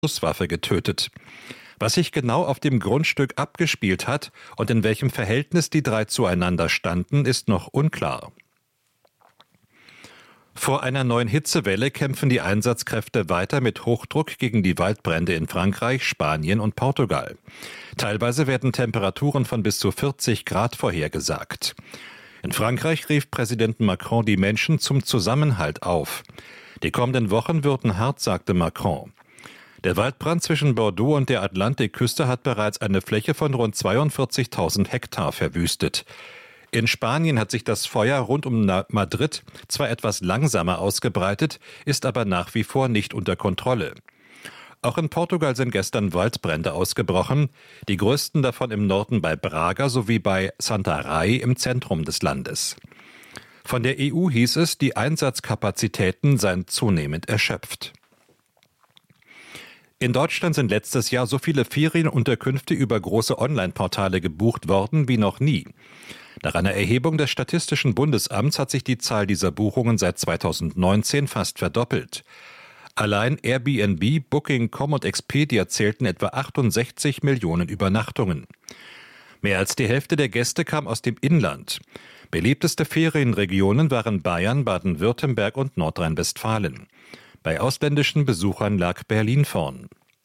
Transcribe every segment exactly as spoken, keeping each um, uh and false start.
Schusswaffe getötet. Was sich genau auf dem Grundstück abgespielt hat und in welchem Verhältnis die drei zueinander standen, ist noch unklar. Vor einer neuen Hitzewelle kämpfen die Einsatzkräfte weiter mit Hochdruck gegen die Waldbrände in Frankreich, Spanien und Portugal. Teilweise werden Temperaturen von bis zu vierzig Grad vorhergesagt. In Frankreich rief Präsident Macron die Menschen zum Zusammenhalt auf. Die kommenden Wochen würden hart, sagte Macron. Der Waldbrand zwischen Bordeaux und der Atlantikküste hat bereits eine Fläche von rund zweiundvierzigtausend Hektar verwüstet. In Spanien hat sich das Feuer rund um Madrid zwar etwas langsamer ausgebreitet, ist aber nach wie vor nicht unter Kontrolle. Auch in Portugal sind gestern Waldbrände ausgebrochen, die größten davon im Norden bei Braga sowie bei Santarém im Zentrum des Landes. Von der E U hieß es, die Einsatzkapazitäten seien zunehmend erschöpft. In Deutschland sind letztes Jahr so viele Ferienunterkünfte über große Online-Portale gebucht worden wie noch nie. Nach einer Erhebung des Statistischen Bundesamts hat sich die Zahl dieser Buchungen seit zweitausendneunzehn fast verdoppelt. Allein Airbnb, Booking Punkt com und Expedia zählten etwa achtundsechzig Millionen Übernachtungen. Mehr als die Hälfte der Gäste kam aus dem Inland. Beliebteste Ferienregionen waren Bayern, Baden-Württemberg und Nordrhein-Westfalen. Bei ausländischen Besuchern lag Berlin vorn.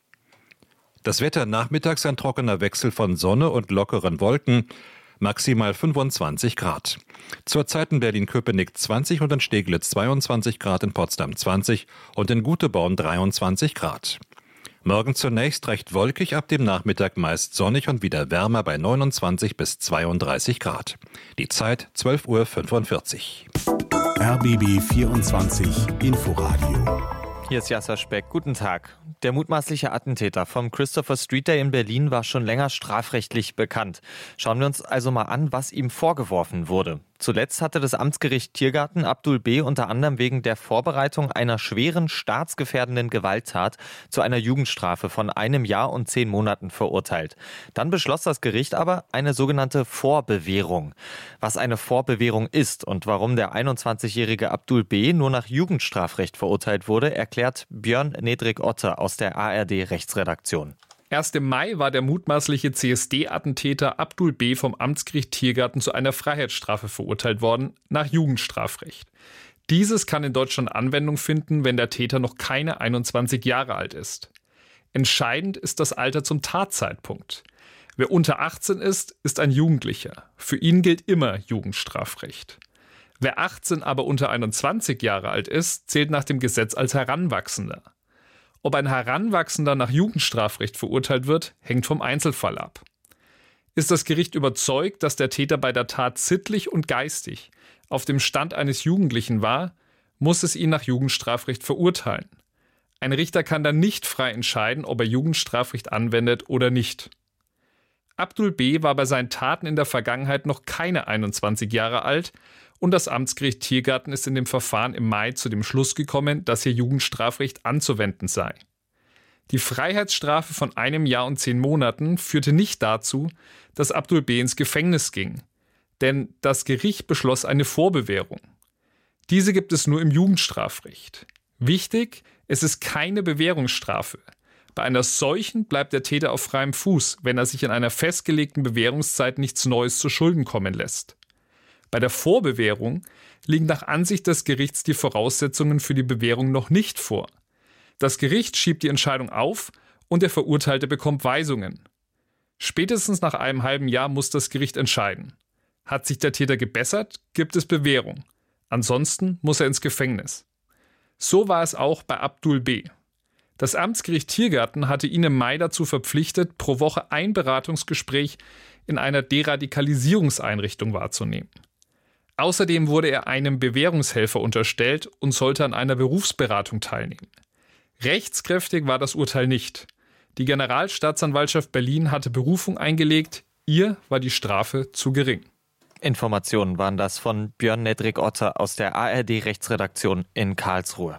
Das Wetter: nachmittags ein trockener Wechsel von Sonne und lockeren Wolken, maximal fünfundzwanzig Grad. Zurzeit in Berlin-Köpenick zwanzig und in Steglitz zweiundzwanzig Grad, in Potsdam zwanzig und in Guteborn dreiundzwanzig Grad. Morgen zunächst recht wolkig, ab dem Nachmittag meist sonnig und wieder wärmer bei neunundzwanzig bis zweiunddreißig Grad. Die Zeit zwölf Uhr fünfundvierzig. R B B vierundzwanzig Inforadio. Hier ist Jasser Speck. Guten Tag. Der mutmaßliche Attentäter vom Christopher Street Day in Berlin war schon länger strafrechtlich bekannt. Schauen wir uns also mal an, was ihm vorgeworfen wurde. Zuletzt hatte das Amtsgericht Tiergarten Abdul B. unter anderem wegen der Vorbereitung einer schweren staatsgefährdenden Gewalttat zu einer Jugendstrafe von einem Jahr und zehn Monaten verurteilt. Dann beschloss das Gericht aber eine sogenannte Vorbewährung. Was eine Vorbewährung ist und warum der einundzwanzigjährige Abdul B. nur nach Jugendstrafrecht verurteilt wurde, erklärt Björn Nedrik-Otte aus der A R D-Rechtsredaktion. Erst im Mai war der mutmaßliche C S D-Attentäter Abdul B. vom Amtsgericht Tiergarten zu einer Freiheitsstrafe verurteilt worden, nach Jugendstrafrecht. Dieses kann in Deutschland Anwendung finden, wenn der Täter noch keine einundzwanzig Jahre alt ist. Entscheidend ist das Alter zum Tatzeitpunkt. Wer unter achtzehn ist, ist ein Jugendlicher. Für ihn gilt immer Jugendstrafrecht. Wer achtzehn, aber unter einundzwanzig Jahre alt ist, zählt nach dem Gesetz als Heranwachsender. Ob ein Heranwachsender nach Jugendstrafrecht verurteilt wird, hängt vom Einzelfall ab. Ist das Gericht überzeugt, dass der Täter bei der Tat sittlich und geistig auf dem Stand eines Jugendlichen war, muss es ihn nach Jugendstrafrecht verurteilen. Ein Richter kann dann nicht frei entscheiden, ob er Jugendstrafrecht anwendet oder nicht. Abdul B. war bei seinen Taten in der Vergangenheit noch keine einundzwanzig Jahre alt und das Amtsgericht Tiergarten ist in dem Verfahren im Mai zu dem Schluss gekommen, dass hier Jugendstrafrecht anzuwenden sei. Die Freiheitsstrafe von einem Jahr und zehn Monaten führte nicht dazu, dass Abdul B. ins Gefängnis ging, denn das Gericht beschloss eine Vorbewährung. Diese gibt es nur im Jugendstrafrecht. Wichtig, es ist keine Bewährungsstrafe. Bei einer solchen bleibt der Täter auf freiem Fuß, wenn er sich in einer festgelegten Bewährungszeit nichts Neues zu Schulden kommen lässt. Bei der Vorbewährung liegen nach Ansicht des Gerichts die Voraussetzungen für die Bewährung noch nicht vor. Das Gericht schiebt die Entscheidung auf und der Verurteilte bekommt Weisungen. Spätestens nach einem halben Jahr muss das Gericht entscheiden. Hat sich der Täter gebessert, gibt es Bewährung. Ansonsten muss er ins Gefängnis. So war es auch bei Abdul B. Das Amtsgericht Tiergarten hatte ihn im Mai dazu verpflichtet, pro Woche ein Beratungsgespräch in einer Deradikalisierungseinrichtung wahrzunehmen. Außerdem wurde er einem Bewährungshelfer unterstellt und sollte an einer Berufsberatung teilnehmen. Rechtskräftig war das Urteil nicht. Die Generalstaatsanwaltschaft Berlin hatte Berufung eingelegt, ihr war die Strafe zu gering. Informationen waren das von Björn Nedrik-Otte aus der A R D-Rechtsredaktion in Karlsruhe.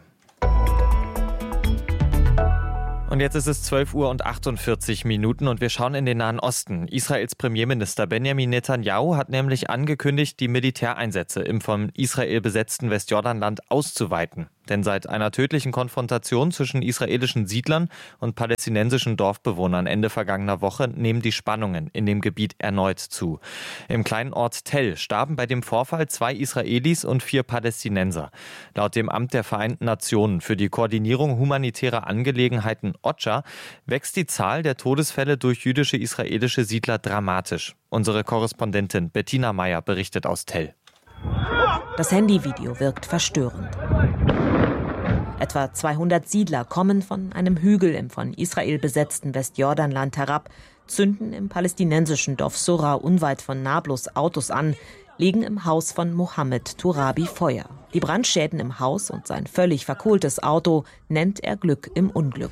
Und jetzt ist es zwölf Uhr und achtundvierzig Minuten und wir schauen in den Nahen Osten. Israels Premierminister Benjamin Netanyahu hat nämlich angekündigt, die Militäreinsätze im von Israel besetzten Westjordanland auszuweiten. Denn seit einer tödlichen Konfrontation zwischen israelischen Siedlern und palästinensischen Dorfbewohnern Ende vergangener Woche nehmen die Spannungen in dem Gebiet erneut zu. Im kleinen Ort Tell starben bei dem Vorfall zwei Israelis und vier Palästinenser. Laut dem Amt der Vereinten Nationen für die Koordinierung humanitärer Angelegenheiten OCHA wächst die Zahl der Todesfälle durch jüdische israelische Siedler dramatisch. Unsere Korrespondentin Bettina Meyer berichtet aus Tell. Das Handyvideo wirkt verstörend. Etwa zweihundert Siedler kommen von einem Hügel im von Israel besetzten Westjordanland herab, zünden im palästinensischen Dorf Sura unweit von Nablus Autos an, legen im Haus von Mohammed Turabi Feuer. Die Brandschäden im Haus und sein völlig verkohltes Auto nennt er Glück im Unglück.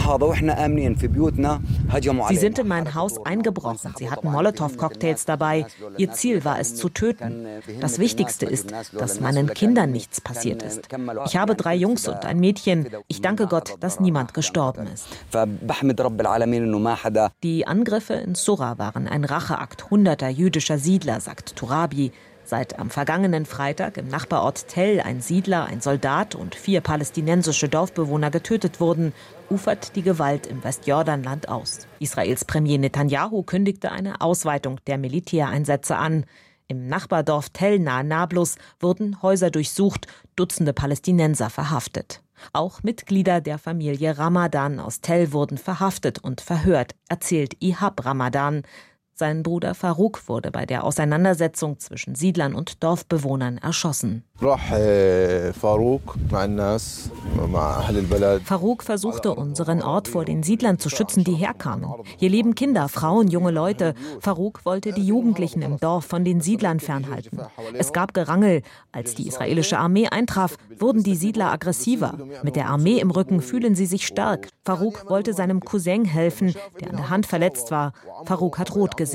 Sie sind in mein Haus eingebrochen. Sie hatten Molotow-Cocktails dabei. Ihr Ziel war es zu töten. Das Wichtigste ist, dass meinen Kindern nichts passiert ist. Ich habe drei Jungs und ein Mädchen. Ich danke Gott, dass niemand gestorben ist. Die Angriffe in Sura waren ein Racheakt hunderter jüdischer Siedler, sagt Turabi. Seit am vergangenen Freitag im Nachbarort Tell ein Siedler, ein Soldat und vier palästinensische Dorfbewohner getötet wurden, ufert die Gewalt im Westjordanland aus. Israels Premier Netanyahu kündigte eine Ausweitung der Militäreinsätze an. Im Nachbardorf Tell nahe Nablus wurden Häuser durchsucht, Dutzende Palästinenser verhaftet. Auch Mitglieder der Familie Ramadan aus Tell wurden verhaftet und verhört, erzählt Ihab Ramadan. Sein Bruder Farouk wurde bei der Auseinandersetzung zwischen Siedlern und Dorfbewohnern erschossen. Farouk versuchte, unseren Ort vor den Siedlern zu schützen, die herkamen. Hier leben Kinder, Frauen, junge Leute. Farouk wollte die Jugendlichen im Dorf von den Siedlern fernhalten. Es gab Gerangel. Als die israelische Armee eintraf, wurden die Siedler aggressiver. Mit der Armee im Rücken fühlen sie sich stark. Farouk wollte seinem Cousin helfen, der an der Hand verletzt war. Farouk hat rot gesehen.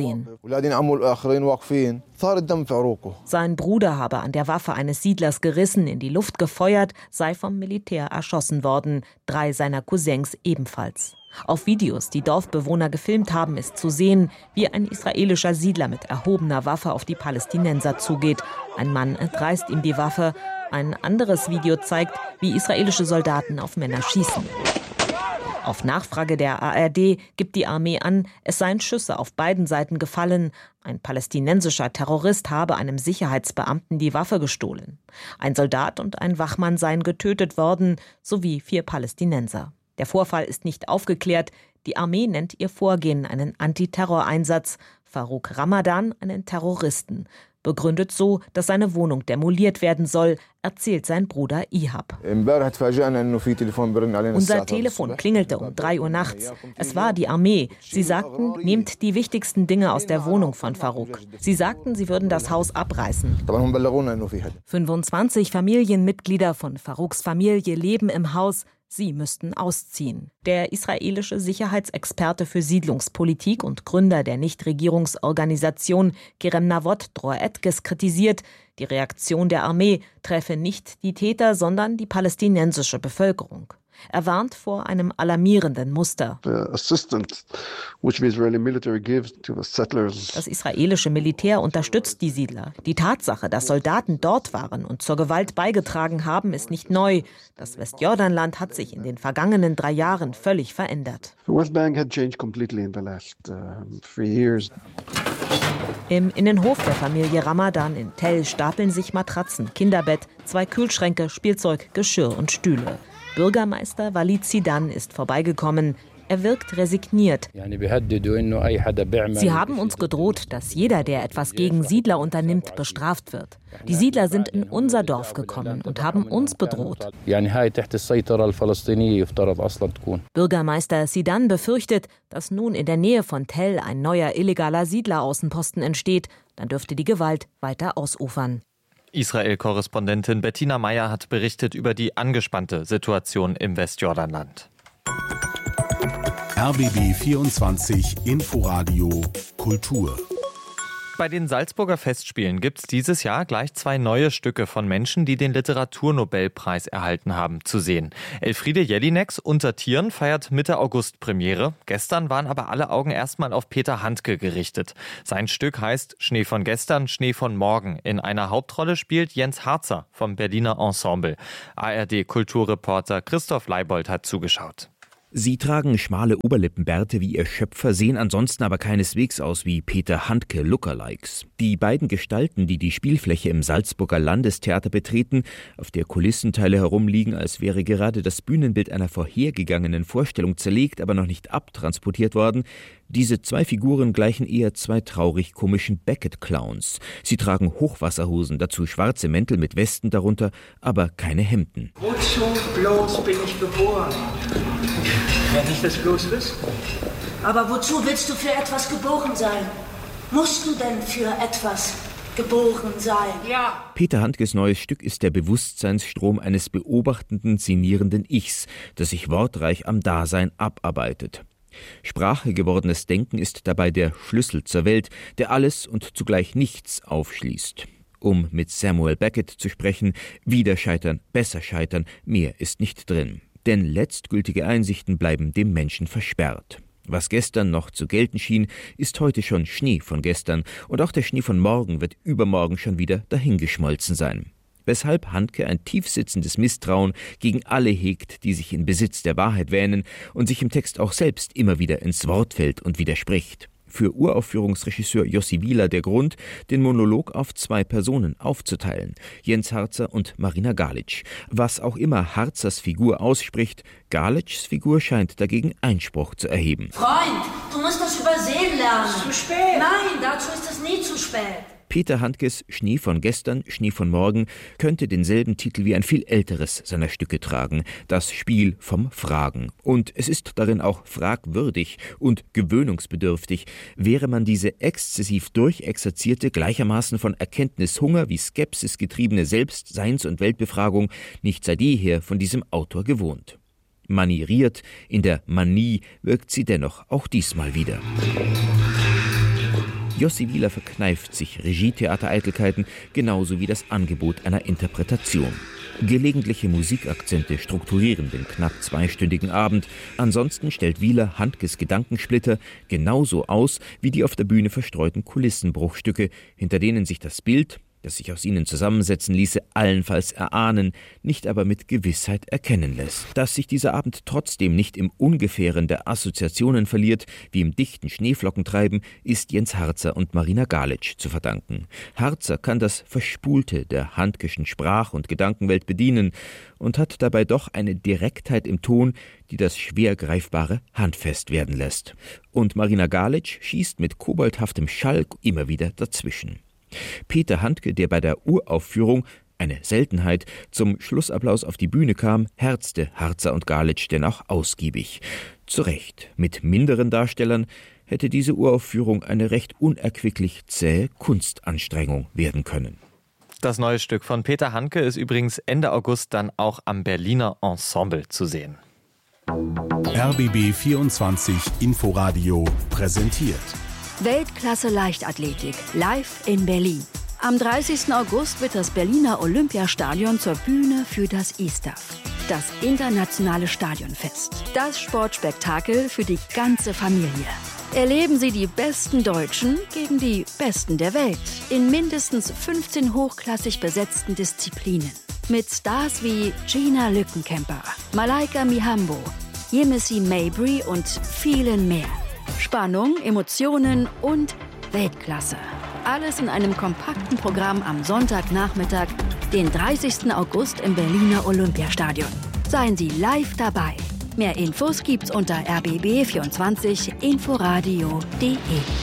Sein Bruder habe an der Waffe eines Siedlers gerissen, in die Luft gefeuert, sei vom Militär erschossen worden, drei seiner Cousins ebenfalls. Auf Videos, die Dorfbewohner gefilmt haben, ist zu sehen, wie ein israelischer Siedler mit erhobener Waffe auf die Palästinenser zugeht. Ein Mann entreißt ihm die Waffe. Ein anderes Video zeigt, wie israelische Soldaten auf Männer schießen. Auf Nachfrage der A R D gibt die Armee an, es seien Schüsse auf beiden Seiten gefallen. Ein palästinensischer Terrorist habe einem Sicherheitsbeamten die Waffe gestohlen. Ein Soldat und ein Wachmann seien getötet worden, sowie vier Palästinenser. Der Vorfall ist nicht aufgeklärt. Die Armee nennt ihr Vorgehen einen Antiterroreinsatz, Farouk Ramadan einen Terroristen. Begründet so, dass seine Wohnung demoliert werden soll, erzählt sein Bruder Ihab. Unser Telefon klingelte um drei Uhr nachts. Es war die Armee. Sie sagten, nehmt die wichtigsten Dinge aus der Wohnung von Farouk. Sie sagten, sie würden das Haus abreißen. fünfundzwanzig Familienmitglieder von Farouks Familie leben im Haus. Sie müssten ausziehen. Der israelische Sicherheitsexperte für Siedlungspolitik und Gründer der Nichtregierungsorganisation Kerem Navot Dror Etkes kritisiert, die Reaktion der Armee treffe nicht die Täter, sondern die palästinensische Bevölkerung. Er warnt vor einem alarmierenden Muster. Das israelische Militär unterstützt die Siedler. Die Tatsache, dass Soldaten dort waren und zur Gewalt beigetragen haben, ist nicht neu. Das Westjordanland hat sich in den vergangenen drei Jahren völlig verändert. Im Innenhof der Familie Ramadan in Tell stapeln sich Matratzen, Kinderbett, zwei Kühlschränke, Spielzeug, Geschirr und Stühle. Bürgermeister Walid Zidan ist vorbeigekommen. Er wirkt resigniert. Sie haben uns gedroht, dass jeder, der etwas gegen Siedler unternimmt, bestraft wird. Die Siedler sind in unser Dorf gekommen und haben uns bedroht. Bürgermeister Zidan befürchtet, dass nun in der Nähe von Tell ein neuer illegaler Siedleraußenposten entsteht. Dann dürfte die Gewalt weiter ausufern. Israel-Korrespondentin Bettina Meyer hat berichtet über die angespannte Situation im Westjordanland. R B B vierundzwanzig Inforadio Kultur Bei den Salzburger Festspielen gibt es dieses Jahr gleich zwei neue Stücke von Menschen, die den Literaturnobelpreis erhalten haben, zu sehen. Elfriede Jelineks Unter Tieren feiert Mitte August Premiere. Gestern waren aber alle Augen erstmal auf Peter Handke gerichtet. Sein Stück heißt Schnee von gestern, Schnee von morgen. In einer Hauptrolle spielt Jens Harzer vom Berliner Ensemble. A R D-Kulturreporter Christoph Leibold hat zugeschaut. Sie tragen schmale Oberlippenbärte wie ihr Schöpfer, sehen ansonsten aber keineswegs aus wie Peter Handke Lookalikes. Die beiden Gestalten, die die Spielfläche im Salzburger Landestheater betreten, auf der Kulissenteile herumliegen, als wäre gerade das Bühnenbild einer vorhergegangenen Vorstellung zerlegt, aber noch nicht abtransportiert worden, diese zwei Figuren gleichen eher zwei traurig-komischen Beckett-Clowns. Sie tragen Hochwasserhosen, dazu schwarze Mäntel mit Westen darunter, aber keine Hemden. Wozu bloß bin ich geboren? Wenn ich das bloß wüsste. Aber wozu willst du für etwas geboren sein? Musst du denn für etwas geboren sein? Ja. Peter Handkes neues Stück ist der Bewusstseinsstrom eines beobachtenden, sinnierenden Ichs, das sich wortreich am Dasein abarbeitet. Sprache gewordenes Denken ist dabei der Schlüssel zur Welt, der alles und zugleich nichts aufschließt. Um mit Samuel Beckett zu sprechen, wieder scheitern, besser scheitern, mehr ist nicht drin. Denn letztgültige Einsichten bleiben dem Menschen versperrt. Was gestern noch zu gelten schien, ist heute schon Schnee von gestern, und auch der Schnee von morgen wird übermorgen schon wieder dahingeschmolzen sein. Weshalb Handke ein tiefsitzendes Misstrauen gegen alle hegt, die sich in Besitz der Wahrheit wähnen und sich im Text auch selbst immer wieder ins Wort fällt und widerspricht. Für Uraufführungsregisseur Jussi Wieler der Grund, den Monolog auf zwei Personen aufzuteilen, Jens Harzer und Marina Galic. Was auch immer Harzers Figur ausspricht, Galics Figur scheint dagegen Einspruch zu erheben. Freund, du musst das übersehen lernen. Zu spät. Nein, dazu ist es nie zu spät. Peter Handkes Schnee von gestern, Schnee von morgen könnte denselben Titel wie ein viel älteres seiner Stücke tragen, das Spiel vom Fragen. Und es ist darin auch fragwürdig und gewöhnungsbedürftig, wäre man diese exzessiv durchexerzierte, gleichermaßen von Erkenntnishunger wie Skepsis getriebene Selbstseins- und Weltbefragung nicht seit jeher von diesem Autor gewohnt. Manieriert, in der Manie wirkt sie dennoch auch diesmal wieder. Jussi Wieler verkneift sich Regietheatereitelkeiten genauso wie das Angebot einer Interpretation. Gelegentliche Musikakzente strukturieren den knapp zweistündigen Abend. Ansonsten stellt Wieler Handkes Gedankensplitter genauso aus wie die auf der Bühne verstreuten Kulissenbruchstücke, hinter denen sich das Bild, das sich aus ihnen zusammensetzen ließe, allenfalls erahnen, nicht aber mit Gewissheit erkennen lässt. Dass sich dieser Abend trotzdem nicht im Ungefähren der Assoziationen verliert, wie im dichten Schneeflockentreiben, ist Jens Harzer und Marina Galic zu verdanken. Harzer kann das Verspulte der handkeschen Sprach- und Gedankenwelt bedienen und hat dabei doch eine Direktheit im Ton, die das schwer Greifbare handfest werden lässt. Und Marina Galic schießt mit koboldhaftem Schall immer wieder dazwischen. Peter Handke, der bei der Uraufführung, eine Seltenheit, zum Schlussapplaus auf die Bühne kam, herzte Harzer und Galic denn auch ausgiebig. Zu Recht, mit minderen Darstellern hätte diese Uraufführung eine recht unerquicklich zähe Kunstanstrengung werden können. Das neue Stück von Peter Handke ist übrigens Ende August dann auch am Berliner Ensemble zu sehen. R B B vierundzwanzig Inforadio präsentiert Weltklasse Leichtathletik, live in Berlin. Am dreißigsten August wird das Berliner Olympiastadion zur Bühne für das I S T A F, das internationale Stadionfest. Das Sportspektakel für die ganze Familie. Erleben Sie die besten Deutschen gegen die Besten der Welt in mindestens fünfzehn hochklassig besetzten Disziplinen. Mit Stars wie Gina Lückenkämper, Malaika Mihambo, Yemisi Mabry und vielen mehr. Spannung, Emotionen und Weltklasse. Alles in einem kompakten Programm am Sonntagnachmittag, den dreißigsten August im Berliner Olympiastadion. Seien Sie live dabei. Mehr Infos gibt's unter r b b vierundzwanzig inforadio punkt d e.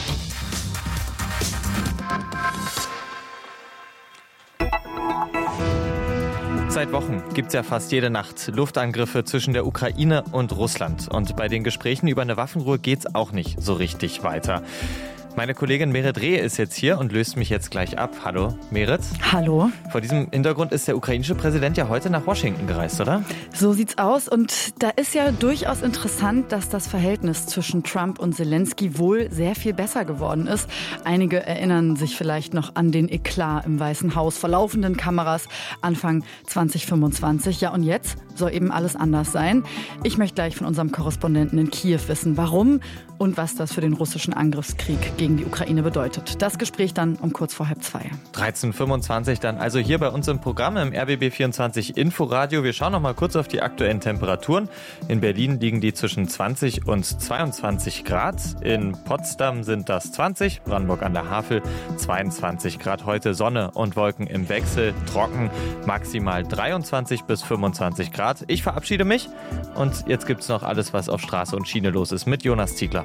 Seit Wochen gibt es ja fast jede Nacht Luftangriffe zwischen der Ukraine und Russland. Und bei den Gesprächen über eine Waffenruhe geht es auch nicht so richtig weiter. Meine Kollegin Merit Reh ist jetzt hier und löst mich jetzt gleich ab. Hallo, Merit. Hallo. Vor diesem Hintergrund ist der ukrainische Präsident ja heute nach Washington gereist, oder? So sieht's aus. Und da ist ja durchaus interessant, dass das Verhältnis zwischen Trump und Zelensky wohl sehr viel besser geworden ist. Einige erinnern sich vielleicht noch an den Eklat im Weißen Haus vor laufenden Kameras Anfang zwanzig fünfundzwanzig. Ja, und jetzt soll eben alles anders sein. Ich möchte gleich von unserem Korrespondenten in Kiew wissen, warum und was das für den russischen Angriffskrieg gegen die Ukraine bedeutet. Das Gespräch dann um kurz vor halb zwei. dreizehn Uhr fünfundzwanzig dann also hier bei uns im Programm im R B B vierundzwanzig Inforadio. Wir schauen noch mal kurz auf die aktuellen Temperaturen. In Berlin liegen die zwischen zwanzig und zweiundzwanzig Grad. In Potsdam sind das zwanzig, Brandenburg an der Havel zweiundzwanzig Grad. Heute Sonne und Wolken im Wechsel, trocken, maximal dreiundzwanzig bis fünfundzwanzig Grad. Ich verabschiede mich und jetzt gibt's noch alles, was auf Straße und Schiene los ist mit Jonas Ziegler.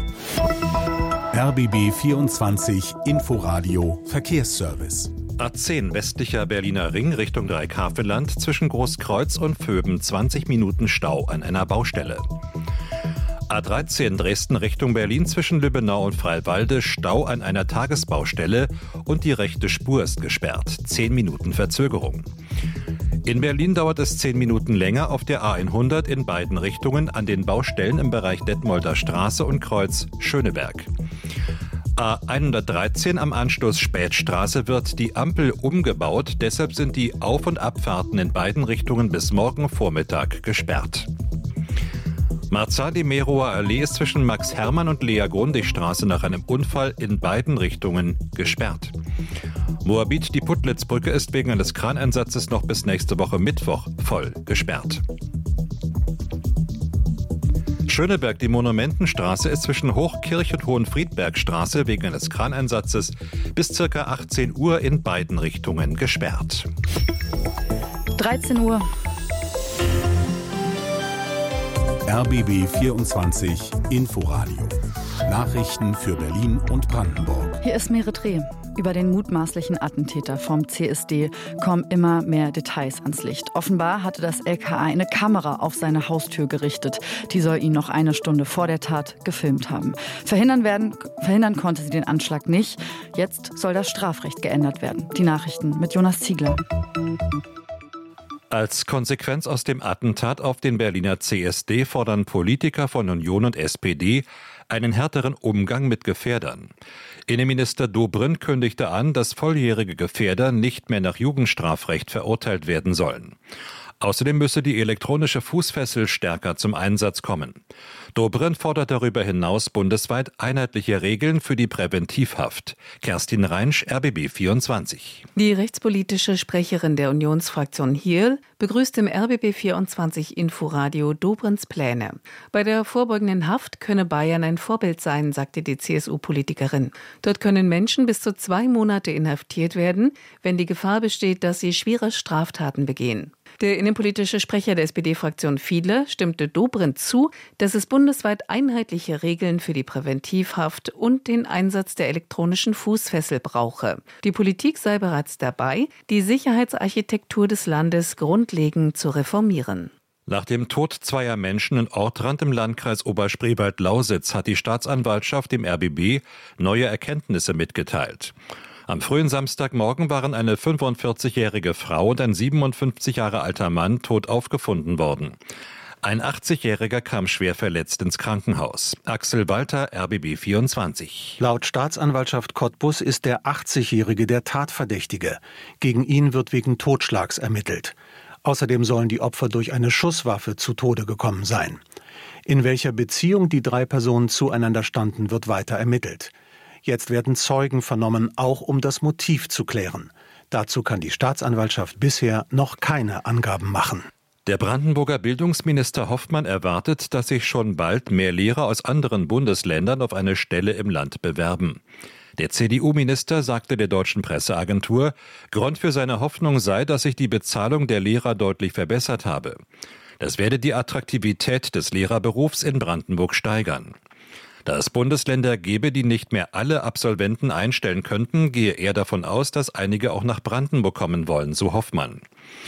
R B B vierundzwanzig Inforadio Verkehrsservice. A zehn westlicher Berliner Ring Richtung Dreieckhavelland zwischen Großkreuz und Vöben zwanzig Minuten Stau an einer Baustelle. A dreizehn Dresden Richtung Berlin zwischen Lübbenau und Freiwalde Stau an einer Tagesbaustelle und die rechte Spur ist gesperrt. zehn Minuten Verzögerung. In Berlin dauert es zehn Minuten länger auf der A hundert in beiden Richtungen an den Baustellen im Bereich Detmolder Straße und Kreuz Schöneberg. A hundertdreizehn am Anschluss Spätstraße wird die Ampel umgebaut, deshalb sind die Auf- und Abfahrten in beiden Richtungen bis morgen Vormittag gesperrt. Marzahn-die-Merower Allee ist zwischen Max-Hermann und Lea-Grundig-Straße nach einem Unfall in beiden Richtungen gesperrt. Moabit, die Puttlitzbrücke ist wegen eines Kraneinsatzes noch bis nächste Woche Mittwoch voll gesperrt. Schöneberg, die Monumentenstraße ist zwischen Hochkirch und Hohenfriedbergstraße wegen eines Kraneinsatzes bis ca. achtzehn Uhr in beiden Richtungen gesperrt. dreizehn Uhr. R B B vierundzwanzig Inforadio. Nachrichten für Berlin und Brandenburg. Hier ist Merit Reh. Über den mutmaßlichen Attentäter vom C S D kommen immer mehr Details ans Licht. Offenbar hatte das L K A eine Kamera auf seine Haustür gerichtet. Die soll ihn noch eine Stunde vor der Tat gefilmt haben. Verhindern, werden, verhindern konnte sie den Anschlag nicht. Jetzt soll das Strafrecht geändert werden. Die Nachrichten mit Jonas Ziegler. Als Konsequenz aus dem Attentat auf den Berliner C S D fordern Politiker von Union und S P D einen härteren Umgang mit Gefährdern. Innenminister Dobrindt kündigte an, dass volljährige Gefährder nicht mehr nach Jugendstrafrecht verurteilt werden sollen. Außerdem müsse die elektronische Fußfessel stärker zum Einsatz kommen. Dobrindt fordert darüber hinaus bundesweit einheitliche Regeln für die Präventivhaft. Kerstin Reinsch, R B B vierundzwanzig. Die rechtspolitische Sprecherin der Unionsfraktion Hirl begrüßt im R B B vierundzwanzig Inforadio Dobrindts Pläne. Bei der vorbeugenden Haft könne Bayern ein Vorbild sein, sagte die C S U-Politikerin. Dort können Menschen bis zu zwei Monate inhaftiert werden, wenn die Gefahr besteht, dass sie schwere Straftaten begehen. Der innenpolitische Sprecher der S P D-Fraktion Fiedler stimmte Dobrindt zu, dass es bundesweit einheitliche Regeln für die Präventivhaft und den Einsatz der elektronischen Fußfessel brauche. Die Politik sei bereits dabei, die Sicherheitsarchitektur des Landes grundlegend zu reformieren. Nach dem Tod zweier Menschen in Ortrand im Landkreis Oberspreewald-Lausitz hat die Staatsanwaltschaft dem R B B neue Erkenntnisse mitgeteilt. Am frühen Samstagmorgen waren eine fünfundvierzigjährige Frau und ein siebenundfünfzig Jahre alter Mann tot aufgefunden worden. Ein achtzigjähriger kam schwer verletzt ins Krankenhaus. Axel Walter, R B B vierundzwanzig. Laut Staatsanwaltschaft Cottbus ist der achtzigjährige der Tatverdächtige. Gegen ihn wird wegen Totschlags ermittelt. Außerdem sollen die Opfer durch eine Schusswaffe zu Tode gekommen sein. In welcher Beziehung die drei Personen zueinander standen, wird weiter ermittelt. Jetzt werden Zeugen vernommen, auch um das Motiv zu klären. Dazu kann die Staatsanwaltschaft bisher noch keine Angaben machen. Der Brandenburger Bildungsminister Hoffmann erwartet, dass sich schon bald mehr Lehrer aus anderen Bundesländern auf eine Stelle im Land bewerben. Der C D U-Minister sagte der deutschen Presseagentur, Grund für seine Hoffnung sei, dass sich die Bezahlung der Lehrer deutlich verbessert habe. Das werde die Attraktivität des Lehrerberufs in Brandenburg steigern. Da es Bundesländer gäbe, die nicht mehr alle Absolventen einstellen könnten, gehe er davon aus, dass einige auch nach Brandenburg kommen wollen, so Hoffmann.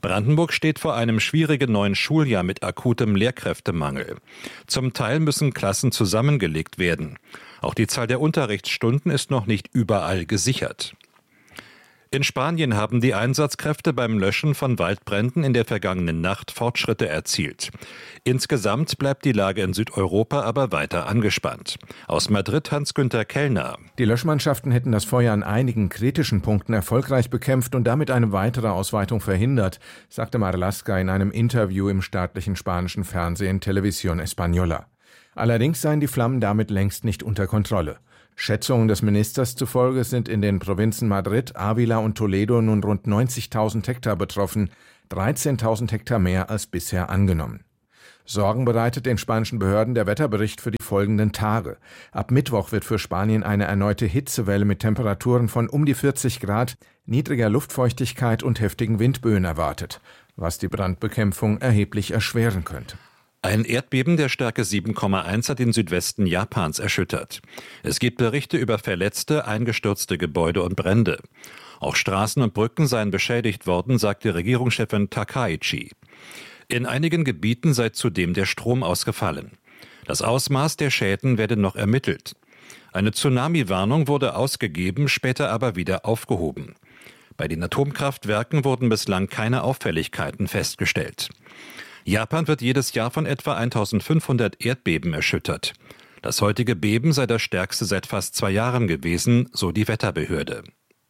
Brandenburg steht vor einem schwierigen neuen Schuljahr mit akutem Lehrkräftemangel. Zum Teil müssen Klassen zusammengelegt werden. Auch die Zahl der Unterrichtsstunden ist noch nicht überall gesichert. In Spanien haben die Einsatzkräfte beim Löschen von Waldbränden in der vergangenen Nacht Fortschritte erzielt. Insgesamt bleibt die Lage in Südeuropa aber weiter angespannt. Aus Madrid Hans-Günther Kellner. Die Löschmannschaften hätten das Feuer an einigen kritischen Punkten erfolgreich bekämpft und damit eine weitere Ausweitung verhindert, sagte Marlaska in einem Interview im staatlichen spanischen Fernsehen Televisión Española. Allerdings seien die Flammen damit längst nicht unter Kontrolle. Schätzungen des Ministers zufolge sind in den Provinzen Madrid, Ávila und Toledo nun rund neunzigtausend Hektar betroffen, dreizehntausend Hektar mehr als bisher angenommen. Sorgen bereitet den spanischen Behörden der Wetterbericht für die folgenden Tage. Ab Mittwoch wird für Spanien eine erneute Hitzewelle mit Temperaturen von um die vierzig Grad, niedriger Luftfeuchtigkeit und heftigen Windböen erwartet, was die Brandbekämpfung erheblich erschweren könnte. Ein Erdbeben der Stärke sieben Komma eins hat den Südwesten Japans erschüttert. Es gibt Berichte über verletzte, eingestürzte Gebäude und Brände. Auch Straßen und Brücken seien beschädigt worden, sagte Regierungschefin Takaichi. In einigen Gebieten sei zudem der Strom ausgefallen. Das Ausmaß der Schäden werde noch ermittelt. Eine Tsunami-Warnung wurde ausgegeben, später aber wieder aufgehoben. Bei den Atomkraftwerken wurden bislang keine Auffälligkeiten festgestellt. Japan wird jedes Jahr von etwa eintausendfünfhundert Erdbeben erschüttert. Das heutige Beben sei das stärkste seit fast zwei Jahren gewesen, so die Wetterbehörde.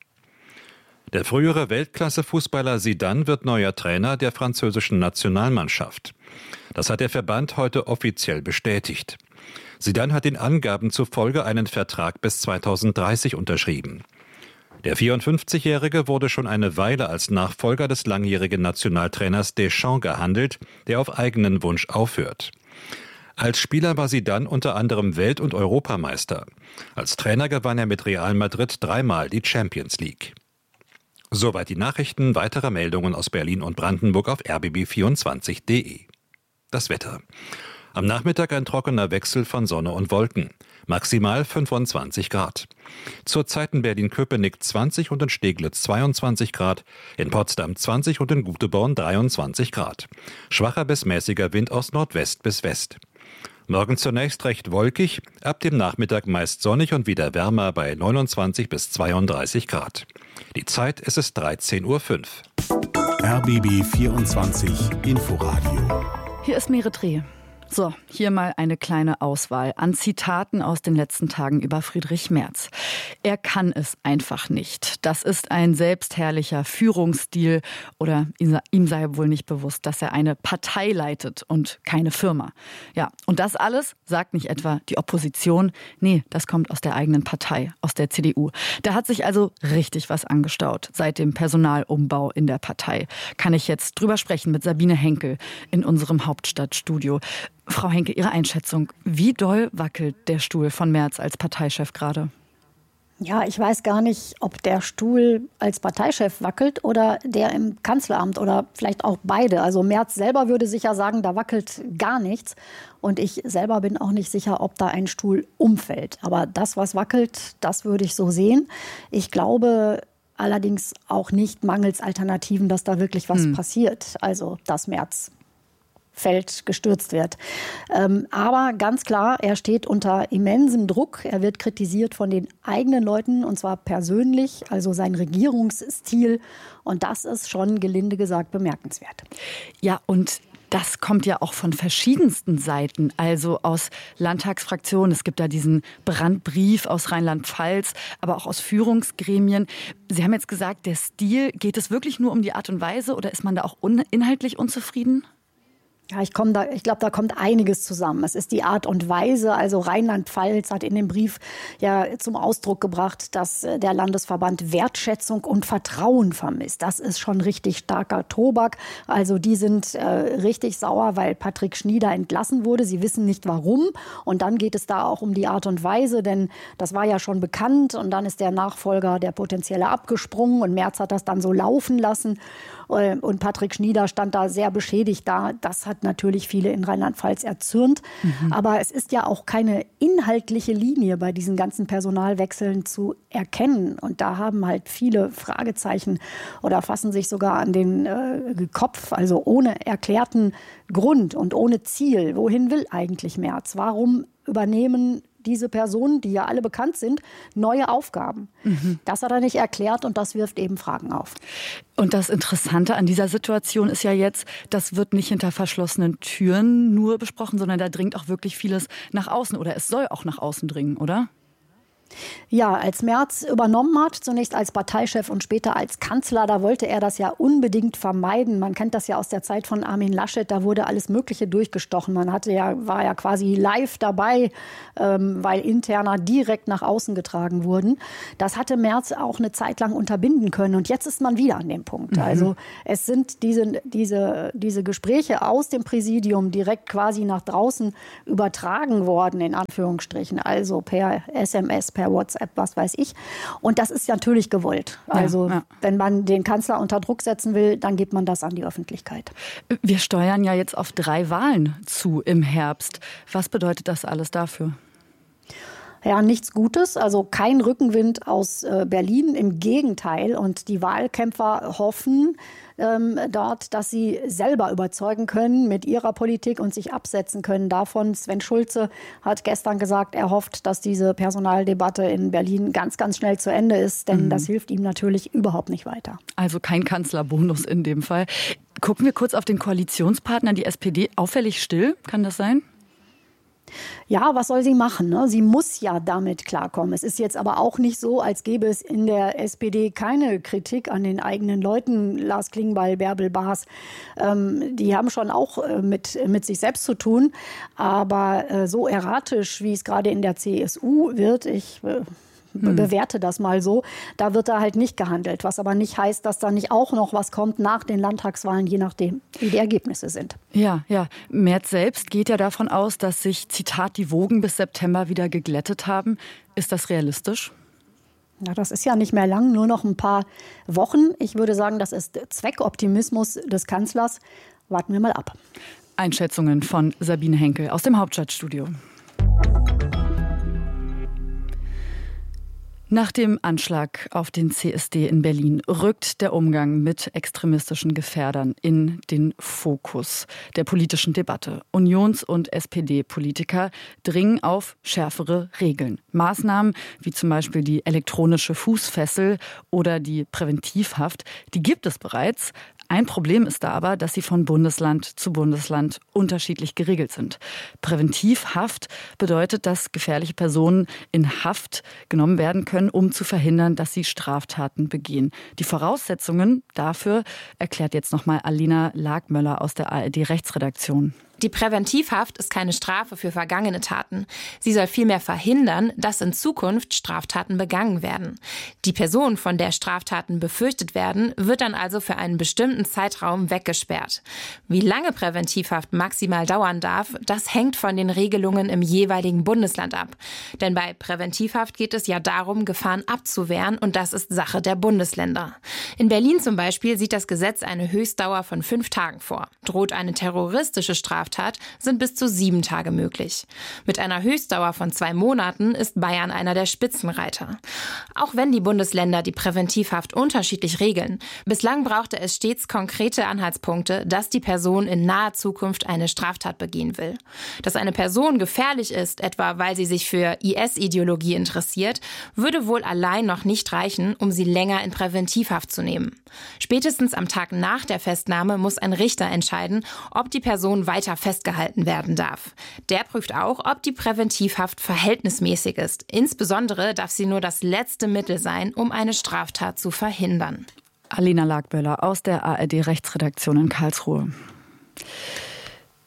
Der frühere Weltklasse-Fußballer Zidane wird neuer Trainer der französischen Nationalmannschaft. Das hat der Verband heute offiziell bestätigt. Zidane hat den Angaben zufolge einen Vertrag bis zweitausenddreißig unterschrieben. Der vierundfünfzigjährige wurde schon eine Weile als Nachfolger des langjährigen Nationaltrainers Deschamps gehandelt, der auf eigenen Wunsch aufhört. Als Spieler war Zidane unter anderem Welt- und Europameister. Als Trainer gewann er mit Real Madrid dreimal die Champions League. Soweit die Nachrichten, weitere Meldungen aus Berlin und Brandenburg auf r b b vierundzwanzig punkt d e. Das Wetter. Am Nachmittag ein trockener Wechsel von Sonne und Wolken. Maximal fünfundzwanzig Grad. Zurzeit in Berlin-Köpenick zwanzig und in Steglitz zweiundzwanzig Grad, in Potsdam zwanzig und in Güteborn dreiundzwanzig Grad. Schwacher bis mäßiger Wind aus Nordwest bis West. Morgen zunächst recht wolkig, ab dem Nachmittag meist sonnig und wieder wärmer bei neunundzwanzig bis zweiunddreißig Grad. Die Zeit ist es dreizehn Uhr fünf. R B B vierundzwanzig Inforadio. Hier ist Meretrie. So, hier mal eine kleine Auswahl an Zitaten aus den letzten Tagen über Friedrich Merz. Er kann es einfach nicht. Das ist ein selbstherrlicher Führungsstil oder ihm sei wohl nicht bewusst, dass er eine Partei leitet und keine Firma. Ja, und das alles sagt nicht etwa die Opposition. Nee, das kommt aus der eigenen Partei, aus der C D U. Da hat sich also richtig was angestaut seit dem Personalumbau in der Partei. Kann ich jetzt drüber sprechen mit Sabine Henkel in unserem Hauptstadtstudio. Frau Henke, Ihre Einschätzung, wie doll wackelt der Stuhl von Merz als Parteichef gerade? Ja, ich weiß gar nicht, ob der Stuhl als Parteichef wackelt oder der im Kanzleramt oder vielleicht auch beide. Also Merz selber würde sicher sagen, da wackelt gar nichts. Und ich selber bin auch nicht sicher, ob da ein Stuhl umfällt. Aber das, was wackelt, das würde ich so sehen. Ich glaube allerdings auch nicht mangels Alternativen, dass da wirklich was hm. passiert. Also, dass Merz fällt, gestürzt wird. Ähm, aber ganz klar, er steht unter immensem Druck. Er wird kritisiert von den eigenen Leuten und zwar persönlich, also sein Regierungsstil. Und das ist schon gelinde gesagt bemerkenswert. Ja, und das kommt ja auch von verschiedensten Seiten, also aus Landtagsfraktionen. Es gibt da diesen Brandbrief aus Rheinland-Pfalz, aber auch aus Führungsgremien. Sie haben jetzt gesagt, der Stil, geht es wirklich nur um die Art und Weise oder ist man da auch un- inhaltlich unzufrieden? Ja, ich, komm da, ich glaube, da kommt einiges zusammen. Es ist die Art und Weise. Also Rheinland-Pfalz hat in dem Brief ja zum Ausdruck gebracht, dass der Landesverband Wertschätzung und Vertrauen vermisst. Das ist schon richtig starker Tobak. Also die sind äh, richtig sauer, weil Patrick Schnieder entlassen wurde. Sie wissen nicht warum. Und dann geht es da auch um die Art und Weise, denn das war ja schon bekannt. Und dann ist der Nachfolger, der potenzielle, abgesprungen. Und Merz hat das dann so laufen lassen. Und Patrick Schnieder stand da sehr beschädigt da. Das hat natürlich viele in Rheinland-Pfalz erzürnt. Mhm. Aber es ist ja auch keine inhaltliche Linie bei diesen ganzen Personalwechseln zu erkennen. Und da haben halt viele Fragezeichen oder fassen sich sogar an den äh, Kopf, also ohne erklärten Grund und ohne Ziel. Wohin will eigentlich Merz? Warum übernehmen diese Personen, die ja alle bekannt sind, neue Aufgaben? Mhm. Das hat er nicht erklärt und das wirft eben Fragen auf. Und das Interessante an dieser Situation ist ja jetzt, das wird nicht hinter verschlossenen Türen nur besprochen, sondern da dringt auch wirklich vieles nach außen oder es soll auch nach außen dringen, oder? Ja, als Merz übernommen hat, zunächst als Parteichef und später als Kanzler, da wollte er das ja unbedingt vermeiden. Man kennt das ja aus der Zeit von Armin Laschet, da wurde alles Mögliche durchgestochen. Man hatte ja, war ja quasi live dabei, ähm, weil Interna direkt nach außen getragen wurden. Das hatte Merz auch eine Zeit lang unterbinden können und jetzt ist man wieder an dem Punkt. Mhm. Also es sind diese, diese, diese Gespräche aus dem Präsidium direkt quasi nach draußen übertragen worden, in Anführungsstrichen, also per S M S, per WhatsApp, was weiß ich. Und das ist natürlich gewollt. Also ja, ja. wenn man den Kanzler unter Druck setzen will, dann gibt man das an die Öffentlichkeit. Wir steuern ja jetzt auf drei Wahlen zu im Herbst. Was bedeutet das alles dafür? Ja, nichts Gutes, also kein Rückenwind aus äh, Berlin, im Gegenteil. Und die Wahlkämpfer hoffen ähm, dort, dass sie selber überzeugen können mit ihrer Politik und sich absetzen können davon. Sven Schulze hat gestern gesagt, er hofft, dass diese Personaldebatte in Berlin ganz, ganz schnell zu Ende ist, denn mhm. das hilft ihm natürlich überhaupt nicht weiter. Also kein Kanzlerbonus in dem Fall. Gucken wir kurz auf den Koalitionspartner, die S P D, auffällig still, kann das sein? Ja, was soll sie machen? Ne? Sie muss ja damit klarkommen. Es ist jetzt aber auch nicht so, als gäbe es in der S P D keine Kritik an den eigenen Leuten. Lars Klingbeil, Bärbel Baas, ähm, die haben schon auch äh, mit, mit sich selbst zu tun. Aber äh, so erratisch, wie es gerade in der C S U wird, ich... Äh, Hm. bewerte das mal so, da wird da halt nicht gehandelt. Was aber nicht heißt, dass da nicht auch noch was kommt nach den Landtagswahlen, je nachdem, wie die Ergebnisse sind. Ja, ja. Merz selbst geht ja davon aus, dass sich, Zitat, die Wogen bis September wieder geglättet haben. Ist das realistisch? Ja, das ist ja nicht mehr lang, nur noch ein paar Wochen. Ich würde sagen, das ist Zweckoptimismus des Kanzlers. Warten wir mal ab. Einschätzungen von Sabine Henkel aus dem Hauptstadtstudio. Nach dem Anschlag auf den C S D in Berlin rückt der Umgang mit extremistischen Gefährdern in den Fokus der politischen Debatte. Unions- und S P D-Politiker dringen auf schärfere Regeln. Maßnahmen wie zum Beispiel die elektronische Fußfessel oder die Präventivhaft, die gibt es bereits. Ein Problem ist da aber, dass sie von Bundesland zu Bundesland unterschiedlich geregelt sind. Präventivhaft bedeutet, dass gefährliche Personen in Haft genommen werden können, um zu verhindern, dass sie Straftaten begehen. Die Voraussetzungen dafür erklärt jetzt nochmal Alina Lagmöller aus der A R D-Rechtsredaktion. Die Präventivhaft ist keine Strafe für vergangene Taten. Sie soll vielmehr verhindern, dass in Zukunft Straftaten begangen werden. Die Person, von der Straftaten befürchtet werden, wird dann also für einen bestimmten Zeitraum weggesperrt. Wie lange Präventivhaft maximal dauern darf, das hängt von den Regelungen im jeweiligen Bundesland ab. Denn bei Präventivhaft geht es ja darum, Gefahren abzuwehren, und das ist Sache der Bundesländer. In Berlin zum Beispiel sieht das Gesetz eine Höchstdauer von fünf Tagen vor. Droht eine terroristische Straftat, sind bis zu sieben Tage möglich. Mit einer Höchstdauer von zwei Monaten ist Bayern einer der Spitzenreiter. Auch wenn die Bundesländer die Präventivhaft unterschiedlich regeln, bislang brauchte es stets konkrete Anhaltspunkte, dass die Person in naher Zukunft eine Straftat begehen will. Dass eine Person gefährlich ist, etwa weil sie sich für I S-Ideologie interessiert, würde wohl allein noch nicht reichen, um sie länger in Präventivhaft zu nehmen. Spätestens am Tag nach der Festnahme muss ein Richter entscheiden, ob die Person weiter festgehalten werden darf. Der prüft auch, ob die Präventivhaft verhältnismäßig ist. Insbesondere darf sie nur das letzte Mittel sein, um eine Straftat zu verhindern. Alina Lagböller aus der A R D-Rechtsredaktion in Karlsruhe.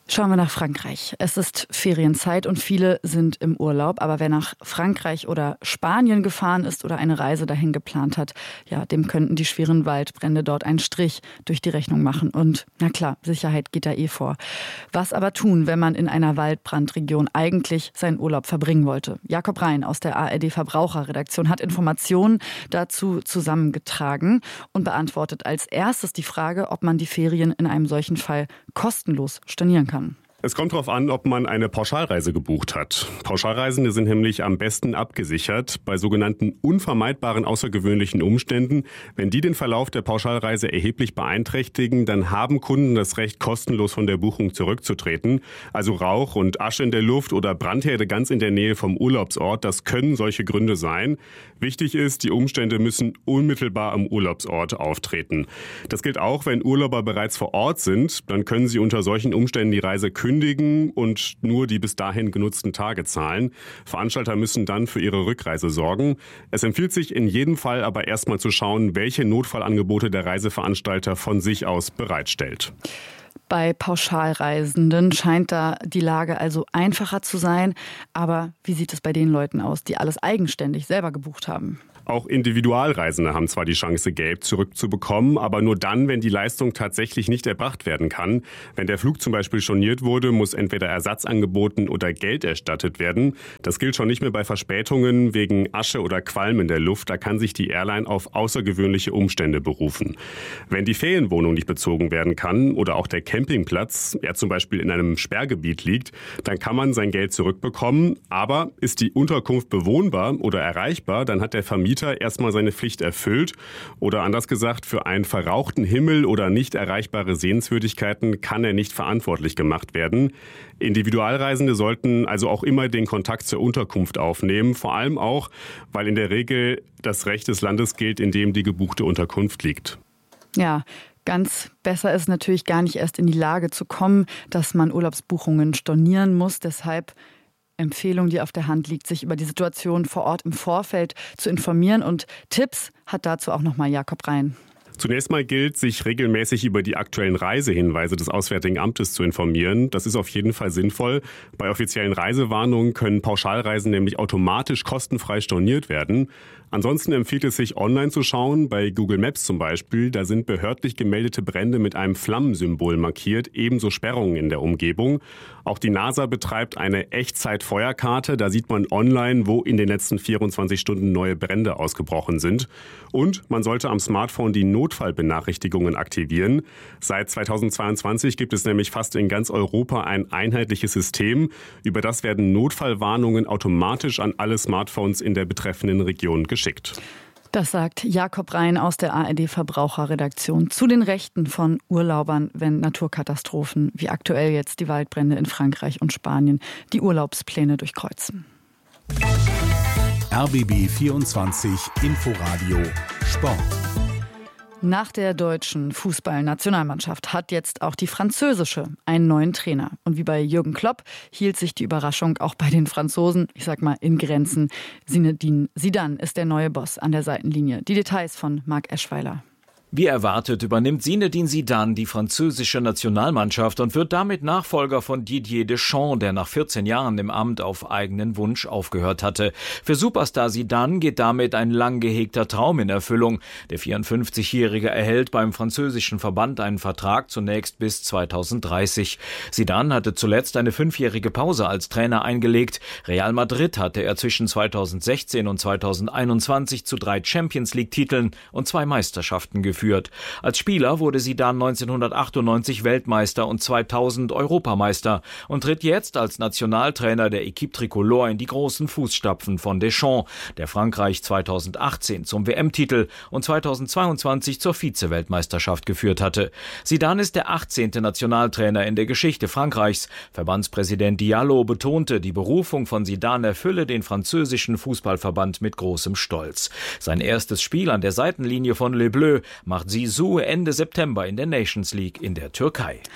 Schauen wir nach Frankreich. Es ist Ferienzeit und viele sind im Urlaub. Aber wer nach Frankreich oder Spanien gefahren ist oder eine Reise dahin geplant hat, ja, dem könnten die schweren Waldbrände dort einen Strich durch die Rechnung machen. Und na klar, Sicherheit geht da eh vor. Was aber tun, wenn man in einer Waldbrandregion eigentlich seinen Urlaub verbringen wollte? Jakob Rhein aus der A R D Verbraucherredaktion hat Informationen dazu zusammengetragen und beantwortet als erstes die Frage, ob man die Ferien in einem solchen Fall kostenlos stornieren kann. Es kommt darauf an, ob man eine Pauschalreise gebucht hat. Pauschalreisende sind nämlich am besten abgesichert bei sogenannten unvermeidbaren außergewöhnlichen Umständen. Wenn die den Verlauf der Pauschalreise erheblich beeinträchtigen, dann haben Kunden das Recht, kostenlos von der Buchung zurückzutreten. Also Rauch und Asche in der Luft oder Brandherde ganz in der Nähe vom Urlaubsort, das können solche Gründe sein. Wichtig ist, die Umstände müssen unmittelbar am Urlaubsort auftreten. Das gilt auch, wenn Urlauber bereits vor Ort sind. Dann können sie unter solchen Umständen die Reise kündigen und nur die bis dahin genutzten Tage zahlen. Veranstalter müssen dann für ihre Rückreise sorgen. Es empfiehlt sich in jedem Fall aber erstmal zu schauen, welche Notfallangebote der Reiseveranstalter von sich aus bereitstellt. Bei Pauschalreisenden scheint da die Lage also einfacher zu sein. Aber wie sieht es bei den Leuten aus, die alles eigenständig selber gebucht haben? Auch Individualreisende haben zwar die Chance, Geld zurückzubekommen, aber nur dann, wenn die Leistung tatsächlich nicht erbracht werden kann. Wenn der Flug zum Beispiel storniert wurde, muss entweder Ersatz angeboten oder Geld erstattet werden. Das gilt schon nicht mehr bei Verspätungen wegen Asche oder Qualm in der Luft. Da kann sich die Airline auf außergewöhnliche Umstände berufen. Wenn die Ferienwohnung nicht bezogen werden kann oder auch der Campingplatz, er zum Beispiel in einem Sperrgebiet liegt, dann kann man sein Geld zurückbekommen. Aber ist die Unterkunft bewohnbar oder erreichbar, dann hat der Vermieter erstmal seine Pflicht erfüllt. Oder anders gesagt, für einen verrauchten Himmel oder nicht erreichbare Sehenswürdigkeiten kann er nicht verantwortlich gemacht werden. Individualreisende sollten also auch immer den Kontakt zur Unterkunft aufnehmen. Vor allem auch, weil in der Regel das Recht des Landes gilt, in dem die gebuchte Unterkunft liegt. Ja, ganz besser ist natürlich gar nicht erst in die Lage zu kommen, dass man Urlaubsbuchungen stornieren muss. Deshalb Empfehlung, die auf der Hand liegt, sich über die Situation vor Ort im Vorfeld zu informieren. Und Tipps hat dazu auch nochmal Jakob Rhein. Zunächst mal gilt, sich regelmäßig über die aktuellen Reisehinweise des Auswärtigen Amtes zu informieren. Das ist auf jeden Fall sinnvoll. Bei offiziellen Reisewarnungen können Pauschalreisen nämlich automatisch kostenfrei storniert werden. Ansonsten empfiehlt es sich, online zu schauen. Bei Google Maps zum Beispiel, da sind behördlich gemeldete Brände mit einem Flammensymbol markiert, ebenso Sperrungen in der Umgebung. Auch die NASA betreibt eine Echtzeit-Feuerkarte. Da sieht man online, wo in den letzten vierundzwanzig Stunden neue Brände ausgebrochen sind. Und man sollte am Smartphone die Notfallbenachrichtigungen aktivieren. Seit zweitausendzweiundzwanzig gibt es nämlich fast in ganz Europa ein einheitliches System. Über das werden Notfallwarnungen automatisch an alle Smartphones in der betreffenden Region geschickt. Das sagt Jakob Rhein aus der A R D Verbraucherredaktion zu den Rechten von Urlaubern, wenn Naturkatastrophen wie aktuell jetzt die Waldbrände in Frankreich und Spanien die Urlaubspläne durchkreuzen. R B B vierundzwanzig Inforadio Sport. Nach der deutschen Fußballnationalmannschaft hat jetzt auch die französische einen neuen Trainer. Und wie bei Jürgen Klopp hielt sich die Überraschung auch bei den Franzosen, ich sag mal, in Grenzen. Zinedine Zidane ist der neue Boss an der Seitenlinie. Die Details von Marc Eschweiler. Wie erwartet übernimmt Zinedine Zidane die französische Nationalmannschaft und wird damit Nachfolger von Didier Deschamps, der nach vierzehn Jahren im Amt auf eigenen Wunsch aufgehört hatte. Für Superstar Zidane geht damit ein lang gehegter Traum in Erfüllung. Der vierundfünfzigjährige erhält beim französischen Verband einen Vertrag zunächst bis zweitausenddreißig. Zidane hatte zuletzt eine fünfjährige Pause als Trainer eingelegt. Real Madrid hatte er zwischen zweitausendsechzehn und zweitausendeinundzwanzig zu drei Champions-League-Titeln und zwei Meisterschaften geführt. Als Spieler wurde Zidane neunzehnhundertachtundneunzig Weltmeister und zweitausend Europameister und tritt jetzt als Nationaltrainer der Équipe Tricolore in die großen Fußstapfen von Deschamps, der Frankreich zweitausendachtzehn zum W M-Titel und zweitausendzweiundzwanzig zur Vize-Weltmeisterschaft geführt hatte. Zidane ist der achtzehnte Nationaltrainer in der Geschichte Frankreichs. Verbandspräsident Diallo betonte, die Berufung von Zidane erfülle den französischen Fußballverband mit großem Stolz. Sein erstes Spiel an der Seitenlinie von Les Bleus macht Zizou Ende September in der Nations League in der Türkei.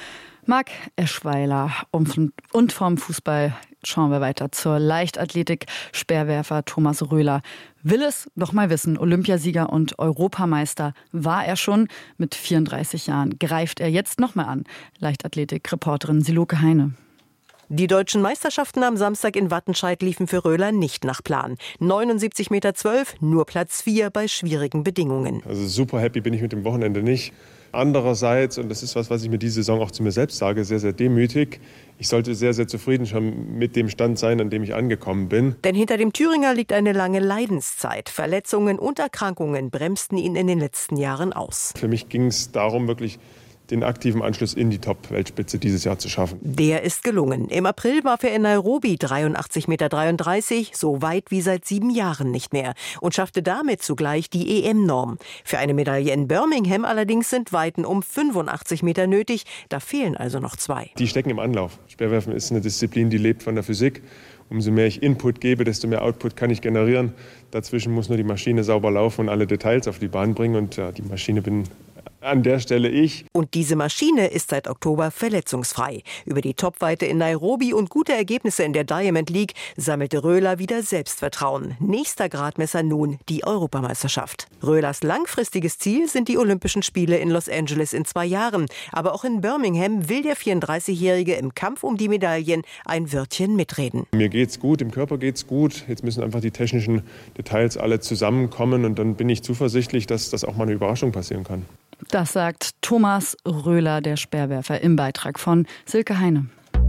Marc Eschweiler und vom Fußball schauen wir weiter zur Leichtathletik. Speerwerfer Thomas Röhler will es noch mal wissen. Olympiasieger und Europameister war er schon. Mit vierunddreißig Jahren greift er jetzt noch mal an. Leichtathletik-Reporterin Siloke Heine. Die deutschen Meisterschaften am Samstag in Wattenscheid liefen für Röhler nicht nach Plan. neunundsiebzig Meter zwölf, nur Platz vier bei schwierigen Bedingungen. Also super happy bin ich mit dem Wochenende nicht. Andererseits, und das ist was, was ich mir diese Saison auch zu mir selbst sage, sehr, sehr demütig. Ich sollte sehr, sehr zufrieden schon mit dem Stand sein, an dem ich angekommen bin. Denn hinter dem Thüringer liegt eine lange Leidenszeit. Verletzungen und Erkrankungen bremsten ihn in den letzten Jahren aus. Für mich ging es darum, wirklich den aktiven Anschluss in die Top-Weltspitze dieses Jahr zu schaffen. Der ist gelungen. Im April warf er in Nairobi dreiundachtzig Meter dreiunddreißig, so weit wie seit sieben Jahren nicht mehr, und schaffte damit zugleich die E M-Norm. Für eine Medaille in Birmingham allerdings sind Weiten um fünfundachtzig Meter nötig, da fehlen also noch zwei. Die stecken im Anlauf. Speerwerfen ist eine Disziplin, die lebt von der Physik. Umso mehr ich Input gebe, desto mehr Output kann ich generieren. Dazwischen muss nur die Maschine sauber laufen und alle Details auf die Bahn bringen. Und ja, die Maschine bin an der Stelle ich. Und diese Maschine ist seit Oktober verletzungsfrei. Über die Topweite in Nairobi und gute Ergebnisse in der Diamond League sammelte Röhler wieder Selbstvertrauen. Nächster Gradmesser nun die Europameisterschaft. Röhlers langfristiges Ziel sind die Olympischen Spiele in Los Angeles in zwei Jahren. Aber auch in Birmingham will der vierunddreißigjährige im Kampf um die Medaillen ein Wörtchen mitreden. Mir geht's gut, im Körper geht's gut. Jetzt müssen einfach die technischen Details alle zusammenkommen. Und dann bin ich zuversichtlich, dass das auch mal eine Überraschung passieren kann. Das sagt Thomas Röhler, der Speerwerfer, im Beitrag von Silke Heine.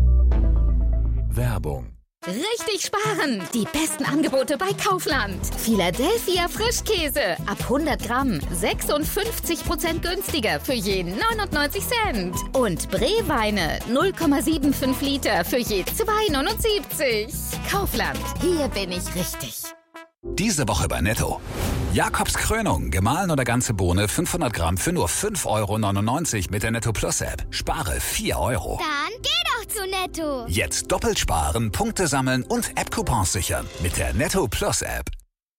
Werbung. Richtig sparen! Die besten Angebote bei Kaufland. Philadelphia Frischkäse ab hundert Gramm sechsundfünfzig Prozent günstiger für je neunundneunzig Cent. Und Bree-Weine null Komma fünfundsiebzig Liter für je zwei Komma neunundsiebzig. Kaufland, hier bin ich richtig. Diese Woche bei Netto. Jakobs Krönung, gemahlen oder ganze Bohne, fünfhundert Gramm für nur fünf Euro neunundneunzig mit der Netto Plus App. Spare vier Euro. Dann geh doch zu Netto. Jetzt doppelt sparen, Punkte sammeln und App-Coupons sichern mit der Netto Plus App.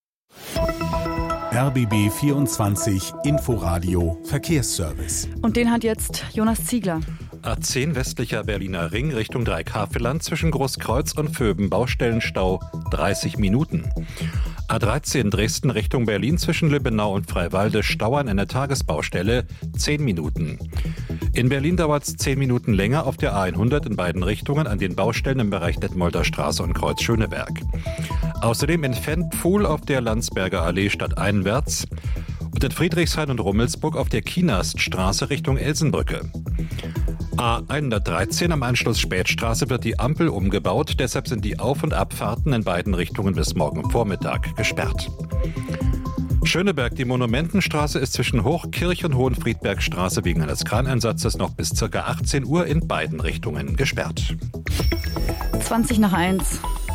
R B B vierundzwanzig Inforadio Verkehrsservice. Und den hat jetzt Jonas Ziegler. A zehn westlicher Berliner Ring Richtung Dreieckhavelland zwischen Großkreuz und Vöben Baustellenstau dreißig Minuten. A dreizehn Dresden Richtung Berlin zwischen Lübbenau und Freiwalde Stau an einer Tagesbaustelle zehn Minuten. In Berlin dauert es zehn Minuten länger auf der A hundert in beiden Richtungen an den Baustellen im Bereich Detmolder Straße und Kreuz Schöneberg. Außerdem in Fenpfuhl auf der Landsberger Allee stadteinwärts und in Friedrichshain und Rummelsburg auf der Kienaststraße Richtung Elsenbrücke. A hundertdreizehn am Anschluss Spätstraße wird die Ampel umgebaut, deshalb sind die Auf- und Abfahrten in beiden Richtungen bis morgen Vormittag gesperrt. Schöneberg, die Monumentenstraße ist zwischen Hochkirch und Hohenfriedbergstraße wegen eines Kraneinsatzes noch bis ca. achtzehn Uhr in beiden Richtungen gesperrt. zwanzig nach eins.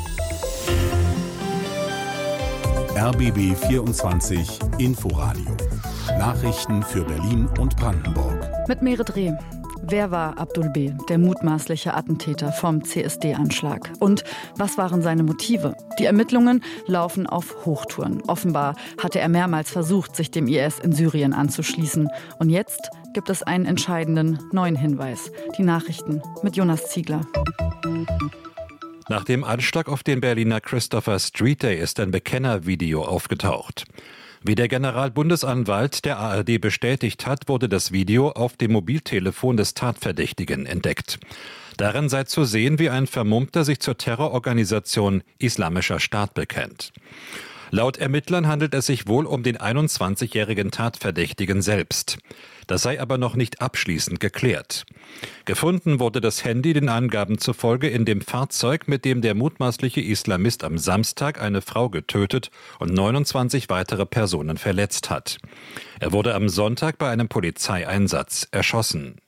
R B B vierundzwanzig Inforadio. Nachrichten für Berlin und Brandenburg. Mit Merit Reh. Wer war Abdul B., der mutmaßliche Attentäter vom C S D-Anschlag? Und was waren seine Motive? Die Ermittlungen laufen auf Hochtouren. Offenbar hatte er mehrmals versucht, sich dem I S in Syrien anzuschließen. Und jetzt gibt es einen entscheidenden neuen Hinweis. Die Nachrichten mit Jonas Ziegler. Nach dem Anschlag auf den Berliner Christopher Street Day ist ein Bekennervideo aufgetaucht. Wie der Generalbundesanwalt der A R D bestätigt hat, wurde das Video auf dem Mobiltelefon des Tatverdächtigen entdeckt. Darin sei zu sehen, wie ein Vermummter sich zur Terrororganisation Islamischer Staat bekennt. Laut Ermittlern handelt es sich wohl um den einundzwanzigjährigen Tatverdächtigen selbst. Das sei aber noch nicht abschließend geklärt. Gefunden wurde das Handy den Angaben zufolge in dem Fahrzeug, mit dem der mutmaßliche Islamist am Samstag eine Frau getötet und neunundzwanzig weitere Personen verletzt hat. Er wurde am Sonntag bei einem Polizeieinsatz erschossen.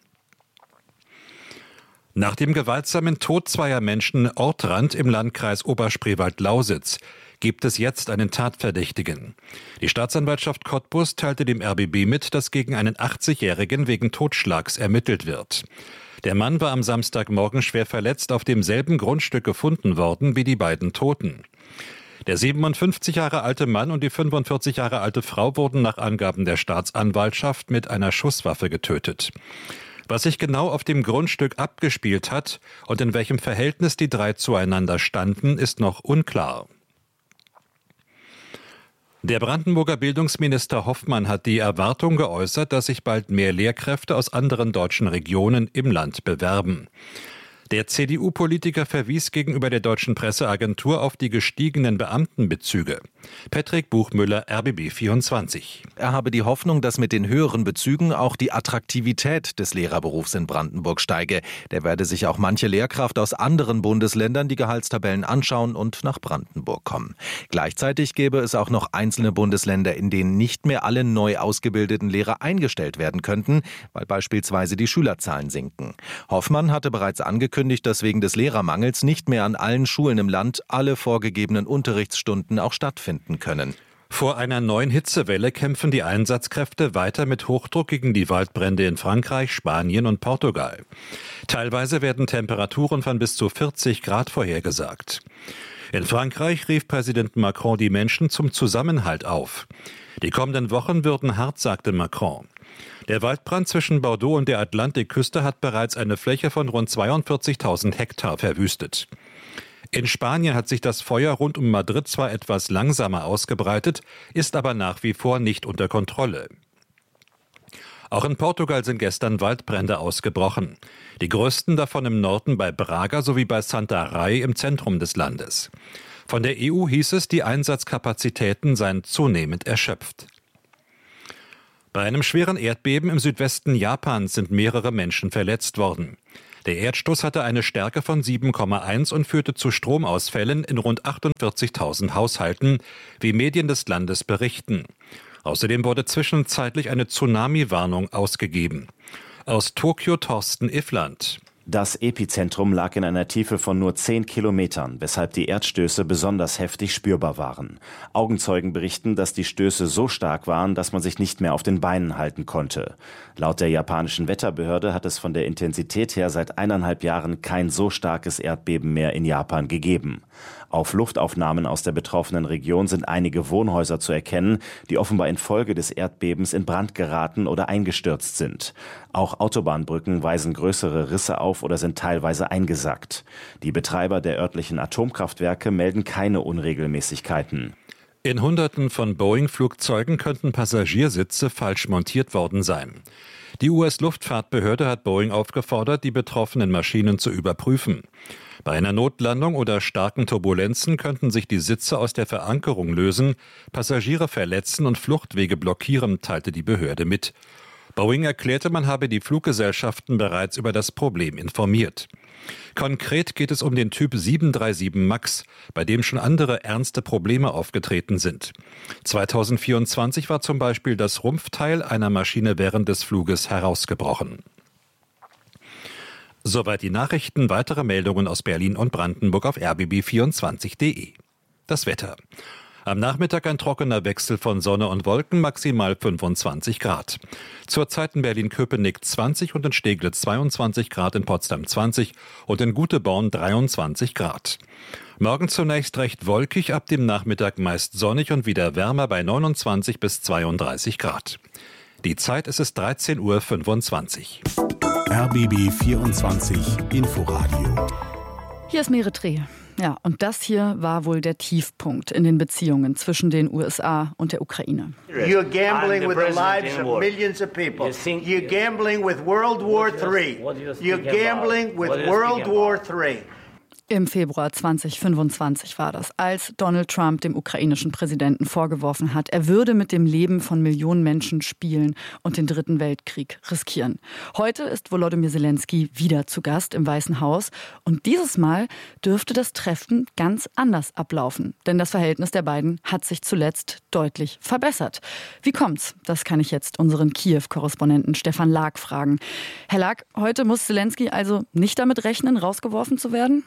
Nach dem gewaltsamen Tod zweier Menschen Ortrand im Landkreis Oberspreewald-Lausitz gibt es jetzt einen Tatverdächtigen. Die Staatsanwaltschaft Cottbus teilte dem R B B mit, dass gegen einen achtzigjährigen wegen Totschlags ermittelt wird. Der Mann war am Samstagmorgen schwer verletzt auf demselben Grundstück gefunden worden wie die beiden Toten. Der siebenundfünfzig Jahre alte Mann und die fünfundvierzig Jahre alte Frau wurden nach Angaben der Staatsanwaltschaft mit einer Schusswaffe getötet. Was sich genau auf dem Grundstück abgespielt hat und in welchem Verhältnis die drei zueinander standen, ist noch unklar. Der Brandenburger Bildungsminister Hoffmann hat die Erwartung geäußert, dass sich bald mehr Lehrkräfte aus anderen deutschen Regionen im Land bewerben. Der C D U-Politiker verwies gegenüber der deutschen Presseagentur auf die gestiegenen Beamtenbezüge. Patrick Buchmüller, R B B vierundzwanzig. Er habe die Hoffnung, dass mit den höheren Bezügen auch die Attraktivität des Lehrerberufs in Brandenburg steige. Der werde sich auch manche Lehrkraft aus anderen Bundesländern die Gehaltstabellen anschauen und nach Brandenburg kommen. Gleichzeitig gäbe es auch noch einzelne Bundesländer, in denen nicht mehr alle neu ausgebildeten Lehrer eingestellt werden könnten, weil beispielsweise die Schülerzahlen sinken. Hoffmann hatte bereits angekündigt, dass wegen des Lehrermangels nicht mehr an allen Schulen im Land alle vorgegebenen Unterrichtsstunden auch stattfinden können. Vor einer neuen Hitzewelle kämpfen die Einsatzkräfte weiter mit Hochdruck gegen die Waldbrände in Frankreich, Spanien und Portugal. Teilweise werden Temperaturen von bis zu vierzig Grad vorhergesagt. In Frankreich rief Präsident Macron die Menschen zum Zusammenhalt auf. Die kommenden Wochen würden hart, sagte Macron. Der Waldbrand zwischen Bordeaux und der Atlantikküste hat bereits eine Fläche von rund zweiundvierzigtausend Hektar verwüstet. In Spanien hat sich das Feuer rund um Madrid zwar etwas langsamer ausgebreitet, ist aber nach wie vor nicht unter Kontrolle. Auch in Portugal sind gestern Waldbrände ausgebrochen. Die größten davon im Norden bei Braga sowie bei Santarém im Zentrum des Landes. Von der E U hieß es, die Einsatzkapazitäten seien zunehmend erschöpft. Bei einem schweren Erdbeben im Südwesten Japans sind mehrere Menschen verletzt worden. Der Erdstoß hatte eine Stärke von sieben Komma eins und führte zu Stromausfällen in rund achtundvierzigtausend Haushalten, wie Medien des Landes berichten. Außerdem wurde zwischenzeitlich eine Tsunami-Warnung ausgegeben. Aus Tokio Thorsten Iffland. Das Epizentrum lag in einer Tiefe von nur zehn Kilometern, weshalb die Erdstöße besonders heftig spürbar waren. Augenzeugen berichten, dass die Stöße so stark waren, dass man sich nicht mehr auf den Beinen halten konnte. Laut der japanischen Wetterbehörde hat es von der Intensität her seit eineinhalb Jahren kein so starkes Erdbeben mehr in Japan gegeben. Auf Luftaufnahmen aus der betroffenen Region sind einige Wohnhäuser zu erkennen, die offenbar infolge des Erdbebens in Brand geraten oder eingestürzt sind. Auch Autobahnbrücken weisen größere Risse auf oder sind teilweise eingesackt. Die Betreiber der örtlichen Atomkraftwerke melden keine Unregelmäßigkeiten. In Hunderten von Boeing-Flugzeugen könnten Passagiersitze falsch montiert worden sein. Die U S-Luftfahrtbehörde hat Boeing aufgefordert, die betroffenen Maschinen zu überprüfen. Bei einer Notlandung oder starken Turbulenzen könnten sich die Sitze aus der Verankerung lösen, Passagiere verletzen und Fluchtwege blockieren, teilte die Behörde mit. Boeing erklärte, man habe die Fluggesellschaften bereits über das Problem informiert. Konkret geht es um den Typ sieben drei sieben MAX, bei dem schon andere ernste Probleme aufgetreten sind. zweitausendvierundzwanzig war zum Beispiel das Rumpfteil einer Maschine während des Fluges herausgebrochen. Soweit die Nachrichten. Weitere Meldungen aus Berlin und Brandenburg auf r b b vierundzwanzig punkt d e. Das Wetter. Am Nachmittag ein trockener Wechsel von Sonne und Wolken, maximal fünfundzwanzig Grad. Zurzeit in Berlin-Köpenick zwanzig und in Steglitz zweiundzwanzig Grad, in Potsdam zwanzig und in Guteborn dreiundzwanzig Grad. Morgen zunächst recht wolkig, ab dem Nachmittag meist sonnig und wieder wärmer bei neunundzwanzig bis zweiunddreißig Grad. Die Zeit ist es dreizehn Uhr fünfundzwanzig. R B B vierundzwanzig Inforadio. Hier ist Meretreh. Ja, und das hier war wohl der Tiefpunkt in den Beziehungen zwischen den U S A und der Ukraine. You're gambling with the lives of millions of people. You're gambling with World War Three. You're gambling with World War Three. Im Februar zweitausendfünfundzwanzig war das, als Donald Trump dem ukrainischen Präsidenten vorgeworfen hat, er würde mit dem Leben von Millionen Menschen spielen und den Dritten Weltkrieg riskieren. Heute ist Volodymyr Zelensky wieder zu Gast im Weißen Haus und dieses Mal dürfte das Treffen ganz anders ablaufen, denn das Verhältnis der beiden hat sich zuletzt deutlich verbessert. Wie kommt's? Das kann ich jetzt unseren Kiew-Korrespondenten Stefan Lag fragen. Herr Lag, heute muss Zelensky also nicht damit rechnen, rausgeworfen zu werden?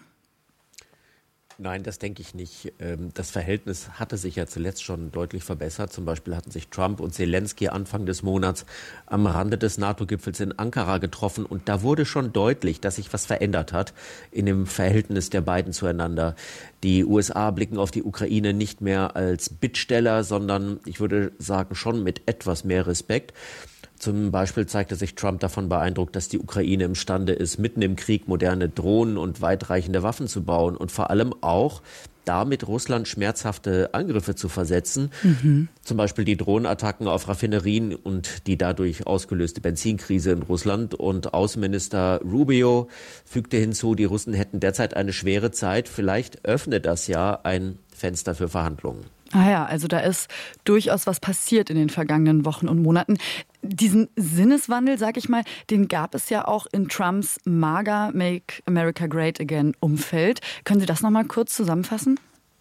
Nein, das denke ich nicht. Das Verhältnis hatte sich ja zuletzt schon deutlich verbessert. Zum Beispiel hatten sich Trump und Zelensky Anfang des Monats am Rande des NATO-Gipfels in Ankara getroffen. Und da wurde schon deutlich, dass sich was verändert hat in dem Verhältnis der beiden zueinander. Die U S A blicken auf die Ukraine nicht mehr als Bittsteller, sondern ich würde sagen schon mit etwas mehr Respekt. Zum Beispiel zeigte sich Trump davon beeindruckt, dass die Ukraine imstande ist, mitten im Krieg moderne Drohnen und weitreichende Waffen zu bauen und vor allem auch damit Russland schmerzhafte Angriffe zu versetzen. Mhm. Zum Beispiel die Drohnenattacken auf Raffinerien und die dadurch ausgelöste Benzinkrise in Russland. Und Außenminister Rubio fügte hinzu, die Russen hätten derzeit eine schwere Zeit. Vielleicht öffne das ja ein Fenster für Verhandlungen. Ah ja, also da ist durchaus was passiert in den vergangenen Wochen und Monaten. Diesen Sinneswandel, sag ich mal, den gab es ja auch in Trumps MAGA, Make America Great Again Umfeld. Können Sie das noch mal kurz zusammenfassen?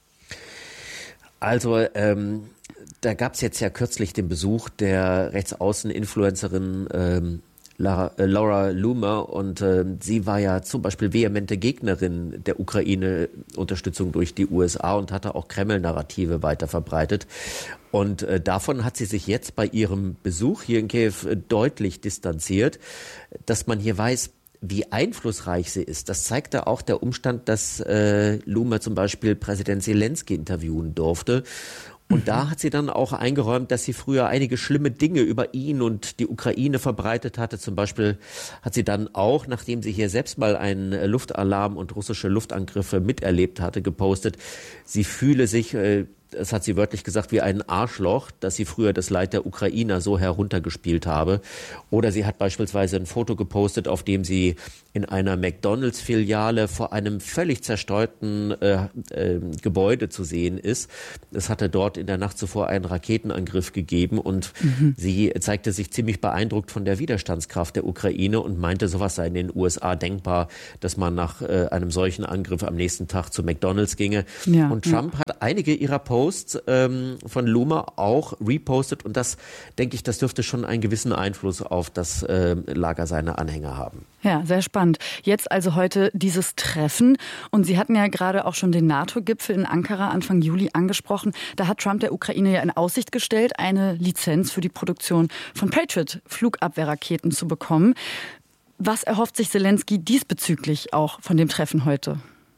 Also ähm, da gab es jetzt ja kürzlich den Besuch der Rechtsaußen-Influencerin ähm, Laura, äh, Laura Loomer und äh, sie war ja zum Beispiel vehemente Gegnerin der Ukraine-Unterstützung durch die U S A und hatte auch Kreml-Narrative weiter verbreitet. Und äh, davon hat sie sich jetzt bei ihrem Besuch hier in Kiew äh, deutlich distanziert, dass man hier weiß, wie einflussreich sie ist. Das zeigte auch der Umstand, dass äh, Loomer zum Beispiel Präsident Zelensky interviewen durfte. Und da hat sie dann auch eingeräumt, dass sie früher einige schlimme Dinge über ihn und die Ukraine verbreitet hatte. Zum Beispiel hat sie dann auch, nachdem sie hier selbst mal einen Luftalarm und russische Luftangriffe miterlebt hatte, gepostet, sie fühle sich, äh, das hat sie wörtlich gesagt, wie ein Arschloch, dass sie früher das Leid der Ukrainer so heruntergespielt habe. Oder sie hat beispielsweise ein Foto gepostet, auf dem sie in einer McDonalds-Filiale vor einem völlig zerstörten äh, äh, Gebäude zu sehen ist. Es hatte dort in der Nacht zuvor einen Raketenangriff gegeben und mhm. sie zeigte sich ziemlich beeindruckt von der Widerstandskraft der Ukraine und meinte, sowas sei in den U S A denkbar, dass man nach äh, einem solchen Angriff am nächsten Tag zu McDonalds ginge. Ja, und Trump ja. hat einige ihrer Posts ähm, von Loomer auch repostet und das, denke ich, das dürfte schon einen gewissen Einfluss auf das äh, Lager seiner Anhänger haben. Ja, sehr spannend. Jetzt also heute dieses Treffen. Und Sie hatten ja gerade auch schon den NATO-Gipfel in Ankara Anfang Juli angesprochen. Da hat Trump der Ukraine ja in Aussicht gestellt, eine Lizenz für die Produktion von Patriot-Flugabwehrraketen zu bekommen. Was erhofft sich Zelensky diesbezüglich auch von dem Treffen heute?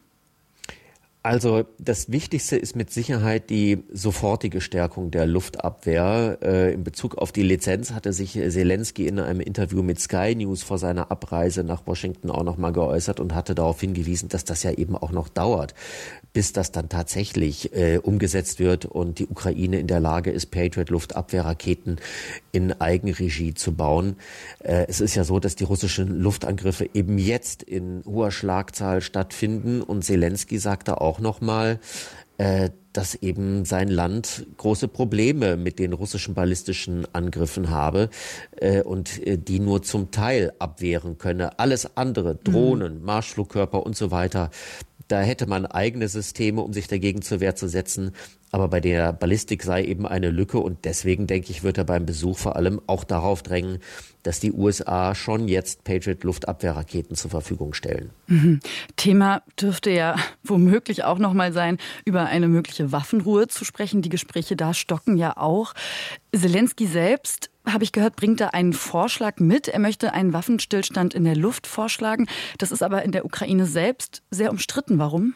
Also das Wichtigste ist mit Sicherheit die sofortige Stärkung der Luftabwehr. Äh, in Bezug auf die Lizenz hatte sich Zelensky in einem Interview mit Sky News vor seiner Abreise nach Washington auch noch mal geäußert und hatte darauf hingewiesen, dass das ja eben auch noch dauert, bis das dann tatsächlich äh, umgesetzt wird und die Ukraine in der Lage ist, Patriot-Luftabwehrraketen in Eigenregie zu bauen. Äh, es ist ja so, dass die russischen Luftangriffe eben jetzt in hoher Schlagzahl stattfinden und Zelensky sagte auch nochmal, äh, dass eben sein Land große Probleme mit den russischen ballistischen Angriffen habe äh, und äh, die nur zum Teil abwehren könne. Alles andere, Drohnen, mhm. Marschflugkörper und so weiter, da hätte man eigene Systeme, um sich dagegen zur Wehr zu setzen. Aber bei der Ballistik sei eben eine Lücke und deswegen, denke ich, wird er beim Besuch vor allem auch darauf drängen, dass die U S A schon jetzt Patriot-Luftabwehrraketen zur Verfügung stellen. Mhm. Thema dürfte ja womöglich auch noch mal sein, über eine mögliche Waffenruhe zu sprechen. Die Gespräche da stocken ja auch. Zelensky selbst, habe ich gehört, bringt da einen Vorschlag mit. Er möchte einen Waffenstillstand in der Luft vorschlagen. Das ist aber in der Ukraine selbst sehr umstritten. Warum?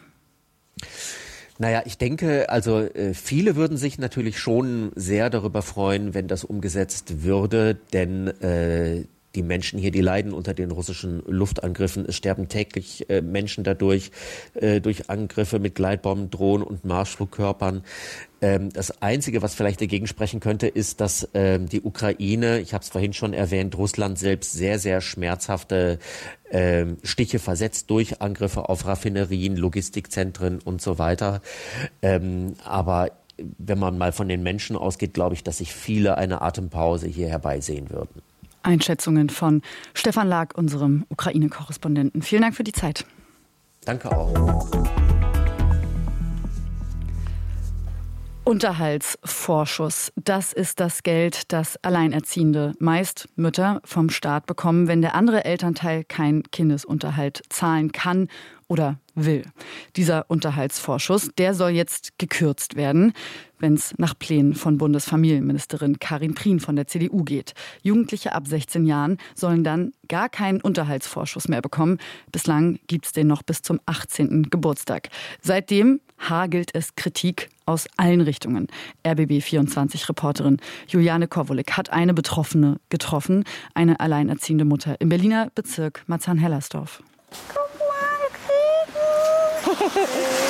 Naja, ich denke, also äh, viele würden sich natürlich schon sehr darüber freuen, wenn das umgesetzt würde, denn äh, die Menschen hier, die leiden unter den russischen Luftangriffen. Es sterben täglich äh, Menschen dadurch, äh, durch Angriffe mit Gleitbomben, Drohnen und Marschflugkörpern. Ähm, das Einzige, was vielleicht dagegen sprechen könnte, ist, dass ähm, die Ukraine, ich habe es vorhin schon erwähnt, Russland selbst sehr, sehr schmerzhafte ähm, Stiche versetzt durch Angriffe auf Raffinerien, Logistikzentren und so weiter. Ähm, aber wenn man mal von den Menschen ausgeht, glaube ich, dass sich viele eine Atempause hier herbeisehen würden. Einschätzungen von Stefan Lag, unserem Ukraine-Korrespondenten. Vielen Dank für die Zeit. Danke auch. Unterhaltsvorschuss. Das ist das Geld, das Alleinerziehende, meist Mütter, vom Staat bekommen, wenn der andere Elternteil keinen Kindesunterhalt zahlen kann oder will. Dieser Unterhaltsvorschuss, der soll jetzt gekürzt werden, wenn es nach Plänen von Bundesfamilienministerin Karin Prien von der C D U geht. Jugendliche ab sechzehn Jahren sollen dann gar keinen Unterhaltsvorschuss mehr bekommen. Bislang gibt es den noch bis zum achtzehnten Geburtstag. Seitdem hagelt es Kritik aus allen Richtungen. R B B vierundzwanzig-Reporterin Juliane Kowulik hat eine Betroffene getroffen, eine alleinerziehende Mutter im Berliner Bezirk Marzahn-Hellersdorf. Guck mal, Kriegen!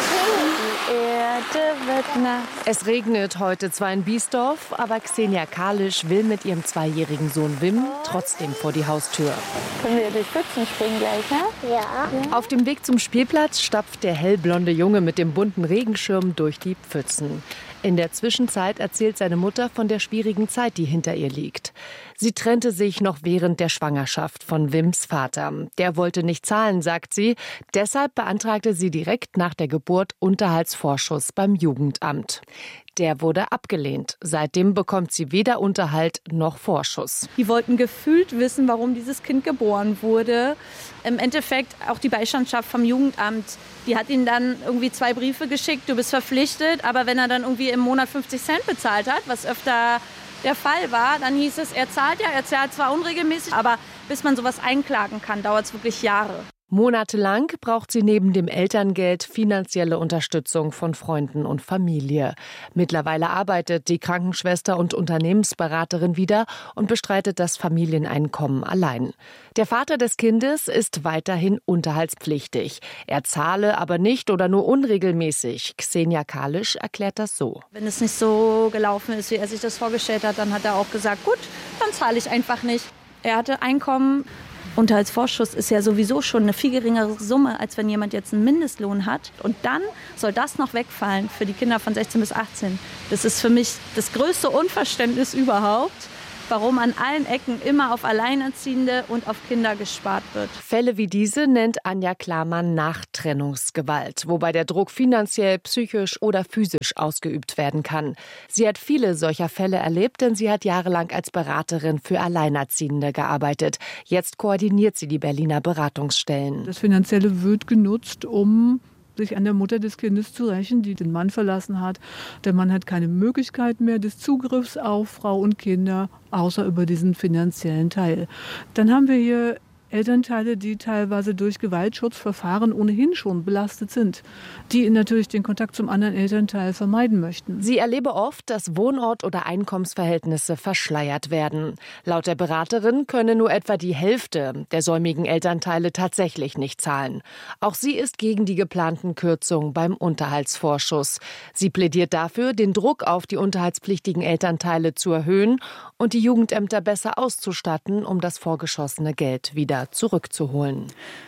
Die Erde wird nass. Es regnet heute zwar in Biesdorf, aber Xenia Kalisch will mit ihrem zweijährigen Sohn Wim trotzdem vor die Haustür. Können wir durch Pfützen springen gleich, ne? Ja. Auf dem Weg zum Spielplatz stapft der hellblonde Junge mit dem bunten Regenschirm durch die Pfützen. In der Zwischenzeit erzählt seine Mutter von der schwierigen Zeit, die hinter ihr liegt. Sie trennte sich noch während der Schwangerschaft von Wims Vater. Der wollte nicht zahlen, sagt sie. Deshalb beantragte sie direkt nach der Geburt Unterhaltsvorschuss beim Jugendamt. Der wurde abgelehnt. Seitdem bekommt sie weder Unterhalt noch Vorschuss. Die wollten gefühlt wissen, warum dieses Kind geboren wurde. Im Endeffekt auch die Beistandschaft vom Jugendamt. Die hat ihnen dann irgendwie zwei Briefe geschickt, du bist verpflichtet. Aber wenn er dann irgendwie im Monat fünfzig Cent bezahlt hat, was öfter der Fall war, dann hieß es, er zahlt ja, er zahlt zwar unregelmäßig, aber bis man sowas einklagen kann, dauert es wirklich Jahre. Monatelang braucht sie neben dem Elterngeld finanzielle Unterstützung von Freunden und Familie. Mittlerweile arbeitet die Krankenschwester und Unternehmensberaterin wieder und bestreitet das Familieneinkommen allein. Der Vater des Kindes ist weiterhin unterhaltspflichtig. Er zahle aber nicht oder nur unregelmäßig. Xenia Kalisch erklärt das so. Wenn es nicht so gelaufen ist, wie er sich das vorgestellt hat, dann hat er auch gesagt, gut, dann zahle ich einfach nicht. Er hatte Einkommen. Unterhaltsvorschuss ist ja sowieso schon eine viel geringere Summe, als wenn jemand jetzt einen Mindestlohn hat. Und dann soll das noch wegfallen für die Kinder von sechzehn bis achtzehn. Das ist für mich das größte Unverständnis überhaupt, warum an allen Ecken immer auf Alleinerziehende und auf Kinder gespart wird. Fälle wie diese nennt Anja Klarmann Nachtrennungsgewalt, wobei der Druck finanziell, psychisch oder physisch ausgeübt werden kann. Sie hat viele solcher Fälle erlebt, denn sie hat jahrelang als Beraterin für Alleinerziehende gearbeitet. Jetzt koordiniert sie die Berliner Beratungsstellen. Das Finanzielle wird genutzt, um sich an der Mutter des Kindes zu rächen, die den Mann verlassen hat. Der Mann hat keine Möglichkeit mehr des Zugriffs auf Frau und Kinder, außer über diesen finanziellen Teil. Dann haben wir hier Elternteile, die teilweise durch Gewaltschutzverfahren ohnehin schon belastet sind, die natürlich den Kontakt zum anderen Elternteil vermeiden möchten. Sie erlebe oft, dass Wohnort- oder Einkommensverhältnisse verschleiert werden. Laut der Beraterin könne nur etwa die Hälfte der säumigen Elternteile tatsächlich nicht zahlen. Auch sie ist gegen die geplanten Kürzungen beim Unterhaltsvorschuss. Sie plädiert dafür, den Druck auf die unterhaltspflichtigen Elternteile zu erhöhen und die Jugendämter besser auszustatten, um das vorgeschossene Geld wieder zurückzuholen.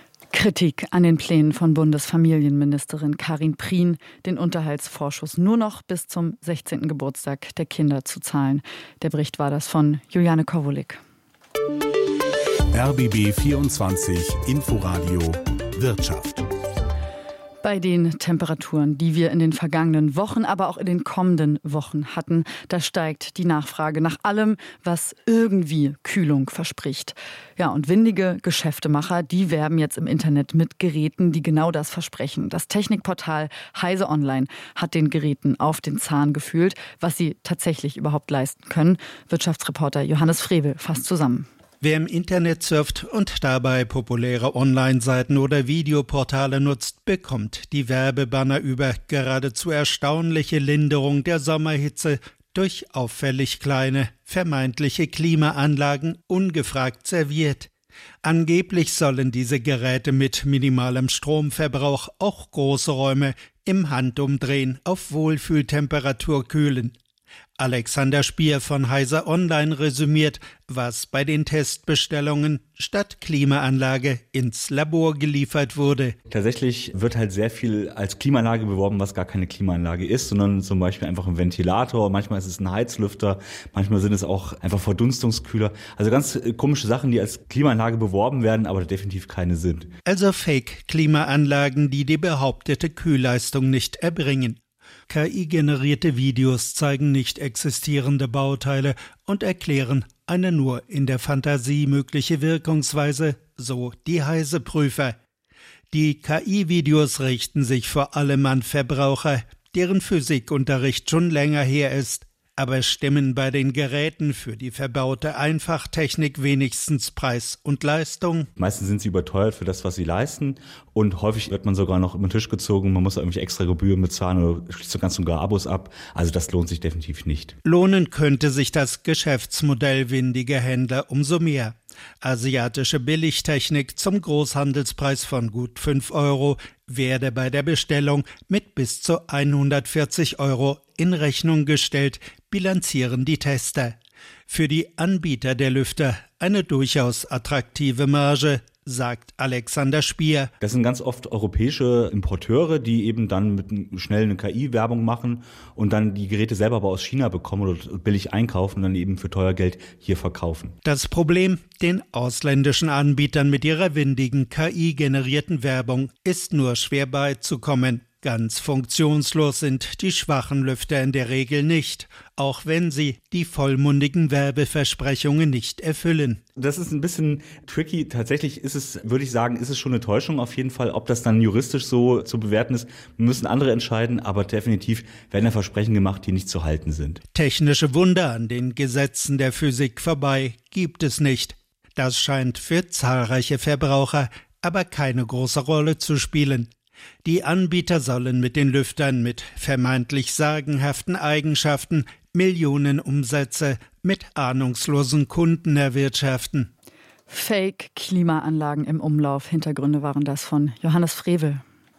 Kritik an den Plänen von Bundesfamilienministerin Karin Prien, den Unterhaltsvorschuss nur noch bis zum sechzehnten Geburtstag der Kinder zu zahlen. Der Bericht war das von Juliane Kowulik. R B B vierundzwanzig Inforadio Wirtschaft. Bei den Temperaturen, die wir in den vergangenen Wochen, aber auch in den kommenden Wochen hatten, da steigt die Nachfrage nach allem, was irgendwie Kühlung verspricht. Ja, und windige Geschäftemacher, die werben jetzt im Internet mit Geräten, die genau das versprechen. Das Technikportal Heise Online hat den Geräten auf den Zahn gefühlt, was sie tatsächlich überhaupt leisten können. Wirtschaftsreporter Johannes Frevel fasst zusammen. Wer im Internet surft und dabei populäre Online-Seiten oder Videoportale nutzt, bekommt die Werbebanner über geradezu erstaunliche Linderung der Sommerhitze durch auffällig kleine, vermeintliche Klimaanlagen ungefragt serviert. Angeblich sollen diese Geräte mit minimalem Stromverbrauch auch große Räume im Handumdrehen auf Wohlfühltemperatur kühlen. Alexander Spier von Heise Online resümiert, was bei den Testbestellungen statt Klimaanlage ins Labor geliefert wurde. Tatsächlich wird halt sehr viel als Klimaanlage beworben, was gar keine Klimaanlage ist, sondern zum Beispiel einfach ein Ventilator, manchmal ist es ein Heizlüfter, manchmal sind es auch einfach Verdunstungskühler. Also ganz komische Sachen, die als Klimaanlage beworben werden, aber definitiv keine sind. Also Fake-Klimaanlagen, die die behauptete Kühlleistung nicht erbringen. K I-generierte Videos zeigen nicht existierende Bauteile und erklären eine nur in der Fantasie mögliche Wirkungsweise, so die Heise-Prüfer. Die K I-Videos richten sich vor allem an Verbraucher, deren Physikunterricht schon länger her ist. Aber stimmen bei den Geräten für die verbaute Einfachtechnik wenigstens Preis und Leistung? Meistens sind sie überteuert für das, was sie leisten. Und häufig wird man sogar noch über den Tisch gezogen. Man muss irgendwelche extra Gebühren bezahlen oder schließt sogar sogar Abos ab. Also das lohnt sich definitiv nicht. Lohnen könnte sich das Geschäftsmodell windiger Händler umso mehr. Asiatische Billigtechnik zum Großhandelspreis von gut fünf Euro werde bei der Bestellung mit bis zu hundertvierzig Euro in Rechnung gestellt, bilanzieren die Tester. Für die Anbieter der Lüfter eine durchaus attraktive Marge, sagt Alexander Spier. Das sind ganz oft europäische Importeure, die eben dann mit schnell eine K I-Werbung machen und dann die Geräte selber aber aus China bekommen oder billig einkaufen und dann eben für teuer Geld hier verkaufen. Das Problem, den ausländischen Anbietern mit ihrer windigen K I-generierten Werbung ist nur schwer beizukommen. Ganz funktionslos sind die schwachen Lüfter in der Regel nicht, auch wenn sie die vollmundigen Werbeversprechungen nicht erfüllen. Das ist ein bisschen tricky. Tatsächlich ist es, würde ich sagen, ist es schon eine Täuschung auf jeden Fall. Ob das dann juristisch so zu bewerten ist, müssen andere entscheiden, aber definitiv werden da Versprechen gemacht, die nicht zu halten sind. Technische Wunder an den Gesetzen der Physik vorbei gibt es nicht. Das scheint für zahlreiche Verbraucher aber keine große Rolle zu spielen. Die Anbieter sollen mit den Lüftern mit vermeintlich sagenhaften Eigenschaften Millionen Umsätze mit ahnungslosen Kunden erwirtschaften. Fake-Klimaanlagen im Umlauf. Hintergründe waren das von Johannes Frevel.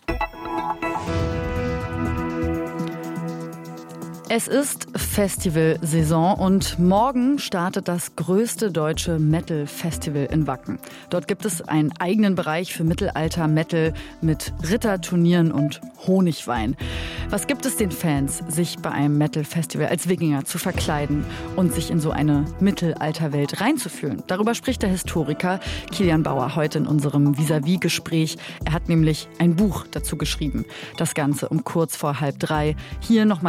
Es ist Festivalsaison und morgen startet das größte deutsche Metal-Festival in Wacken. Dort gibt es einen eigenen Bereich für Mittelalter-Metal mit Ritterturnieren und Honigwein. Was gibt es den Fans, sich bei einem Metal-Festival als Wikinger zu verkleiden und sich in so eine Mittelalterwelt reinzufühlen? Darüber spricht der Historiker Kilian Bauer heute in unserem Vis-à-vis-Gespräch. Er hat nämlich ein Buch dazu geschrieben. Das Ganze um kurz vor halb drei. Hier nochmal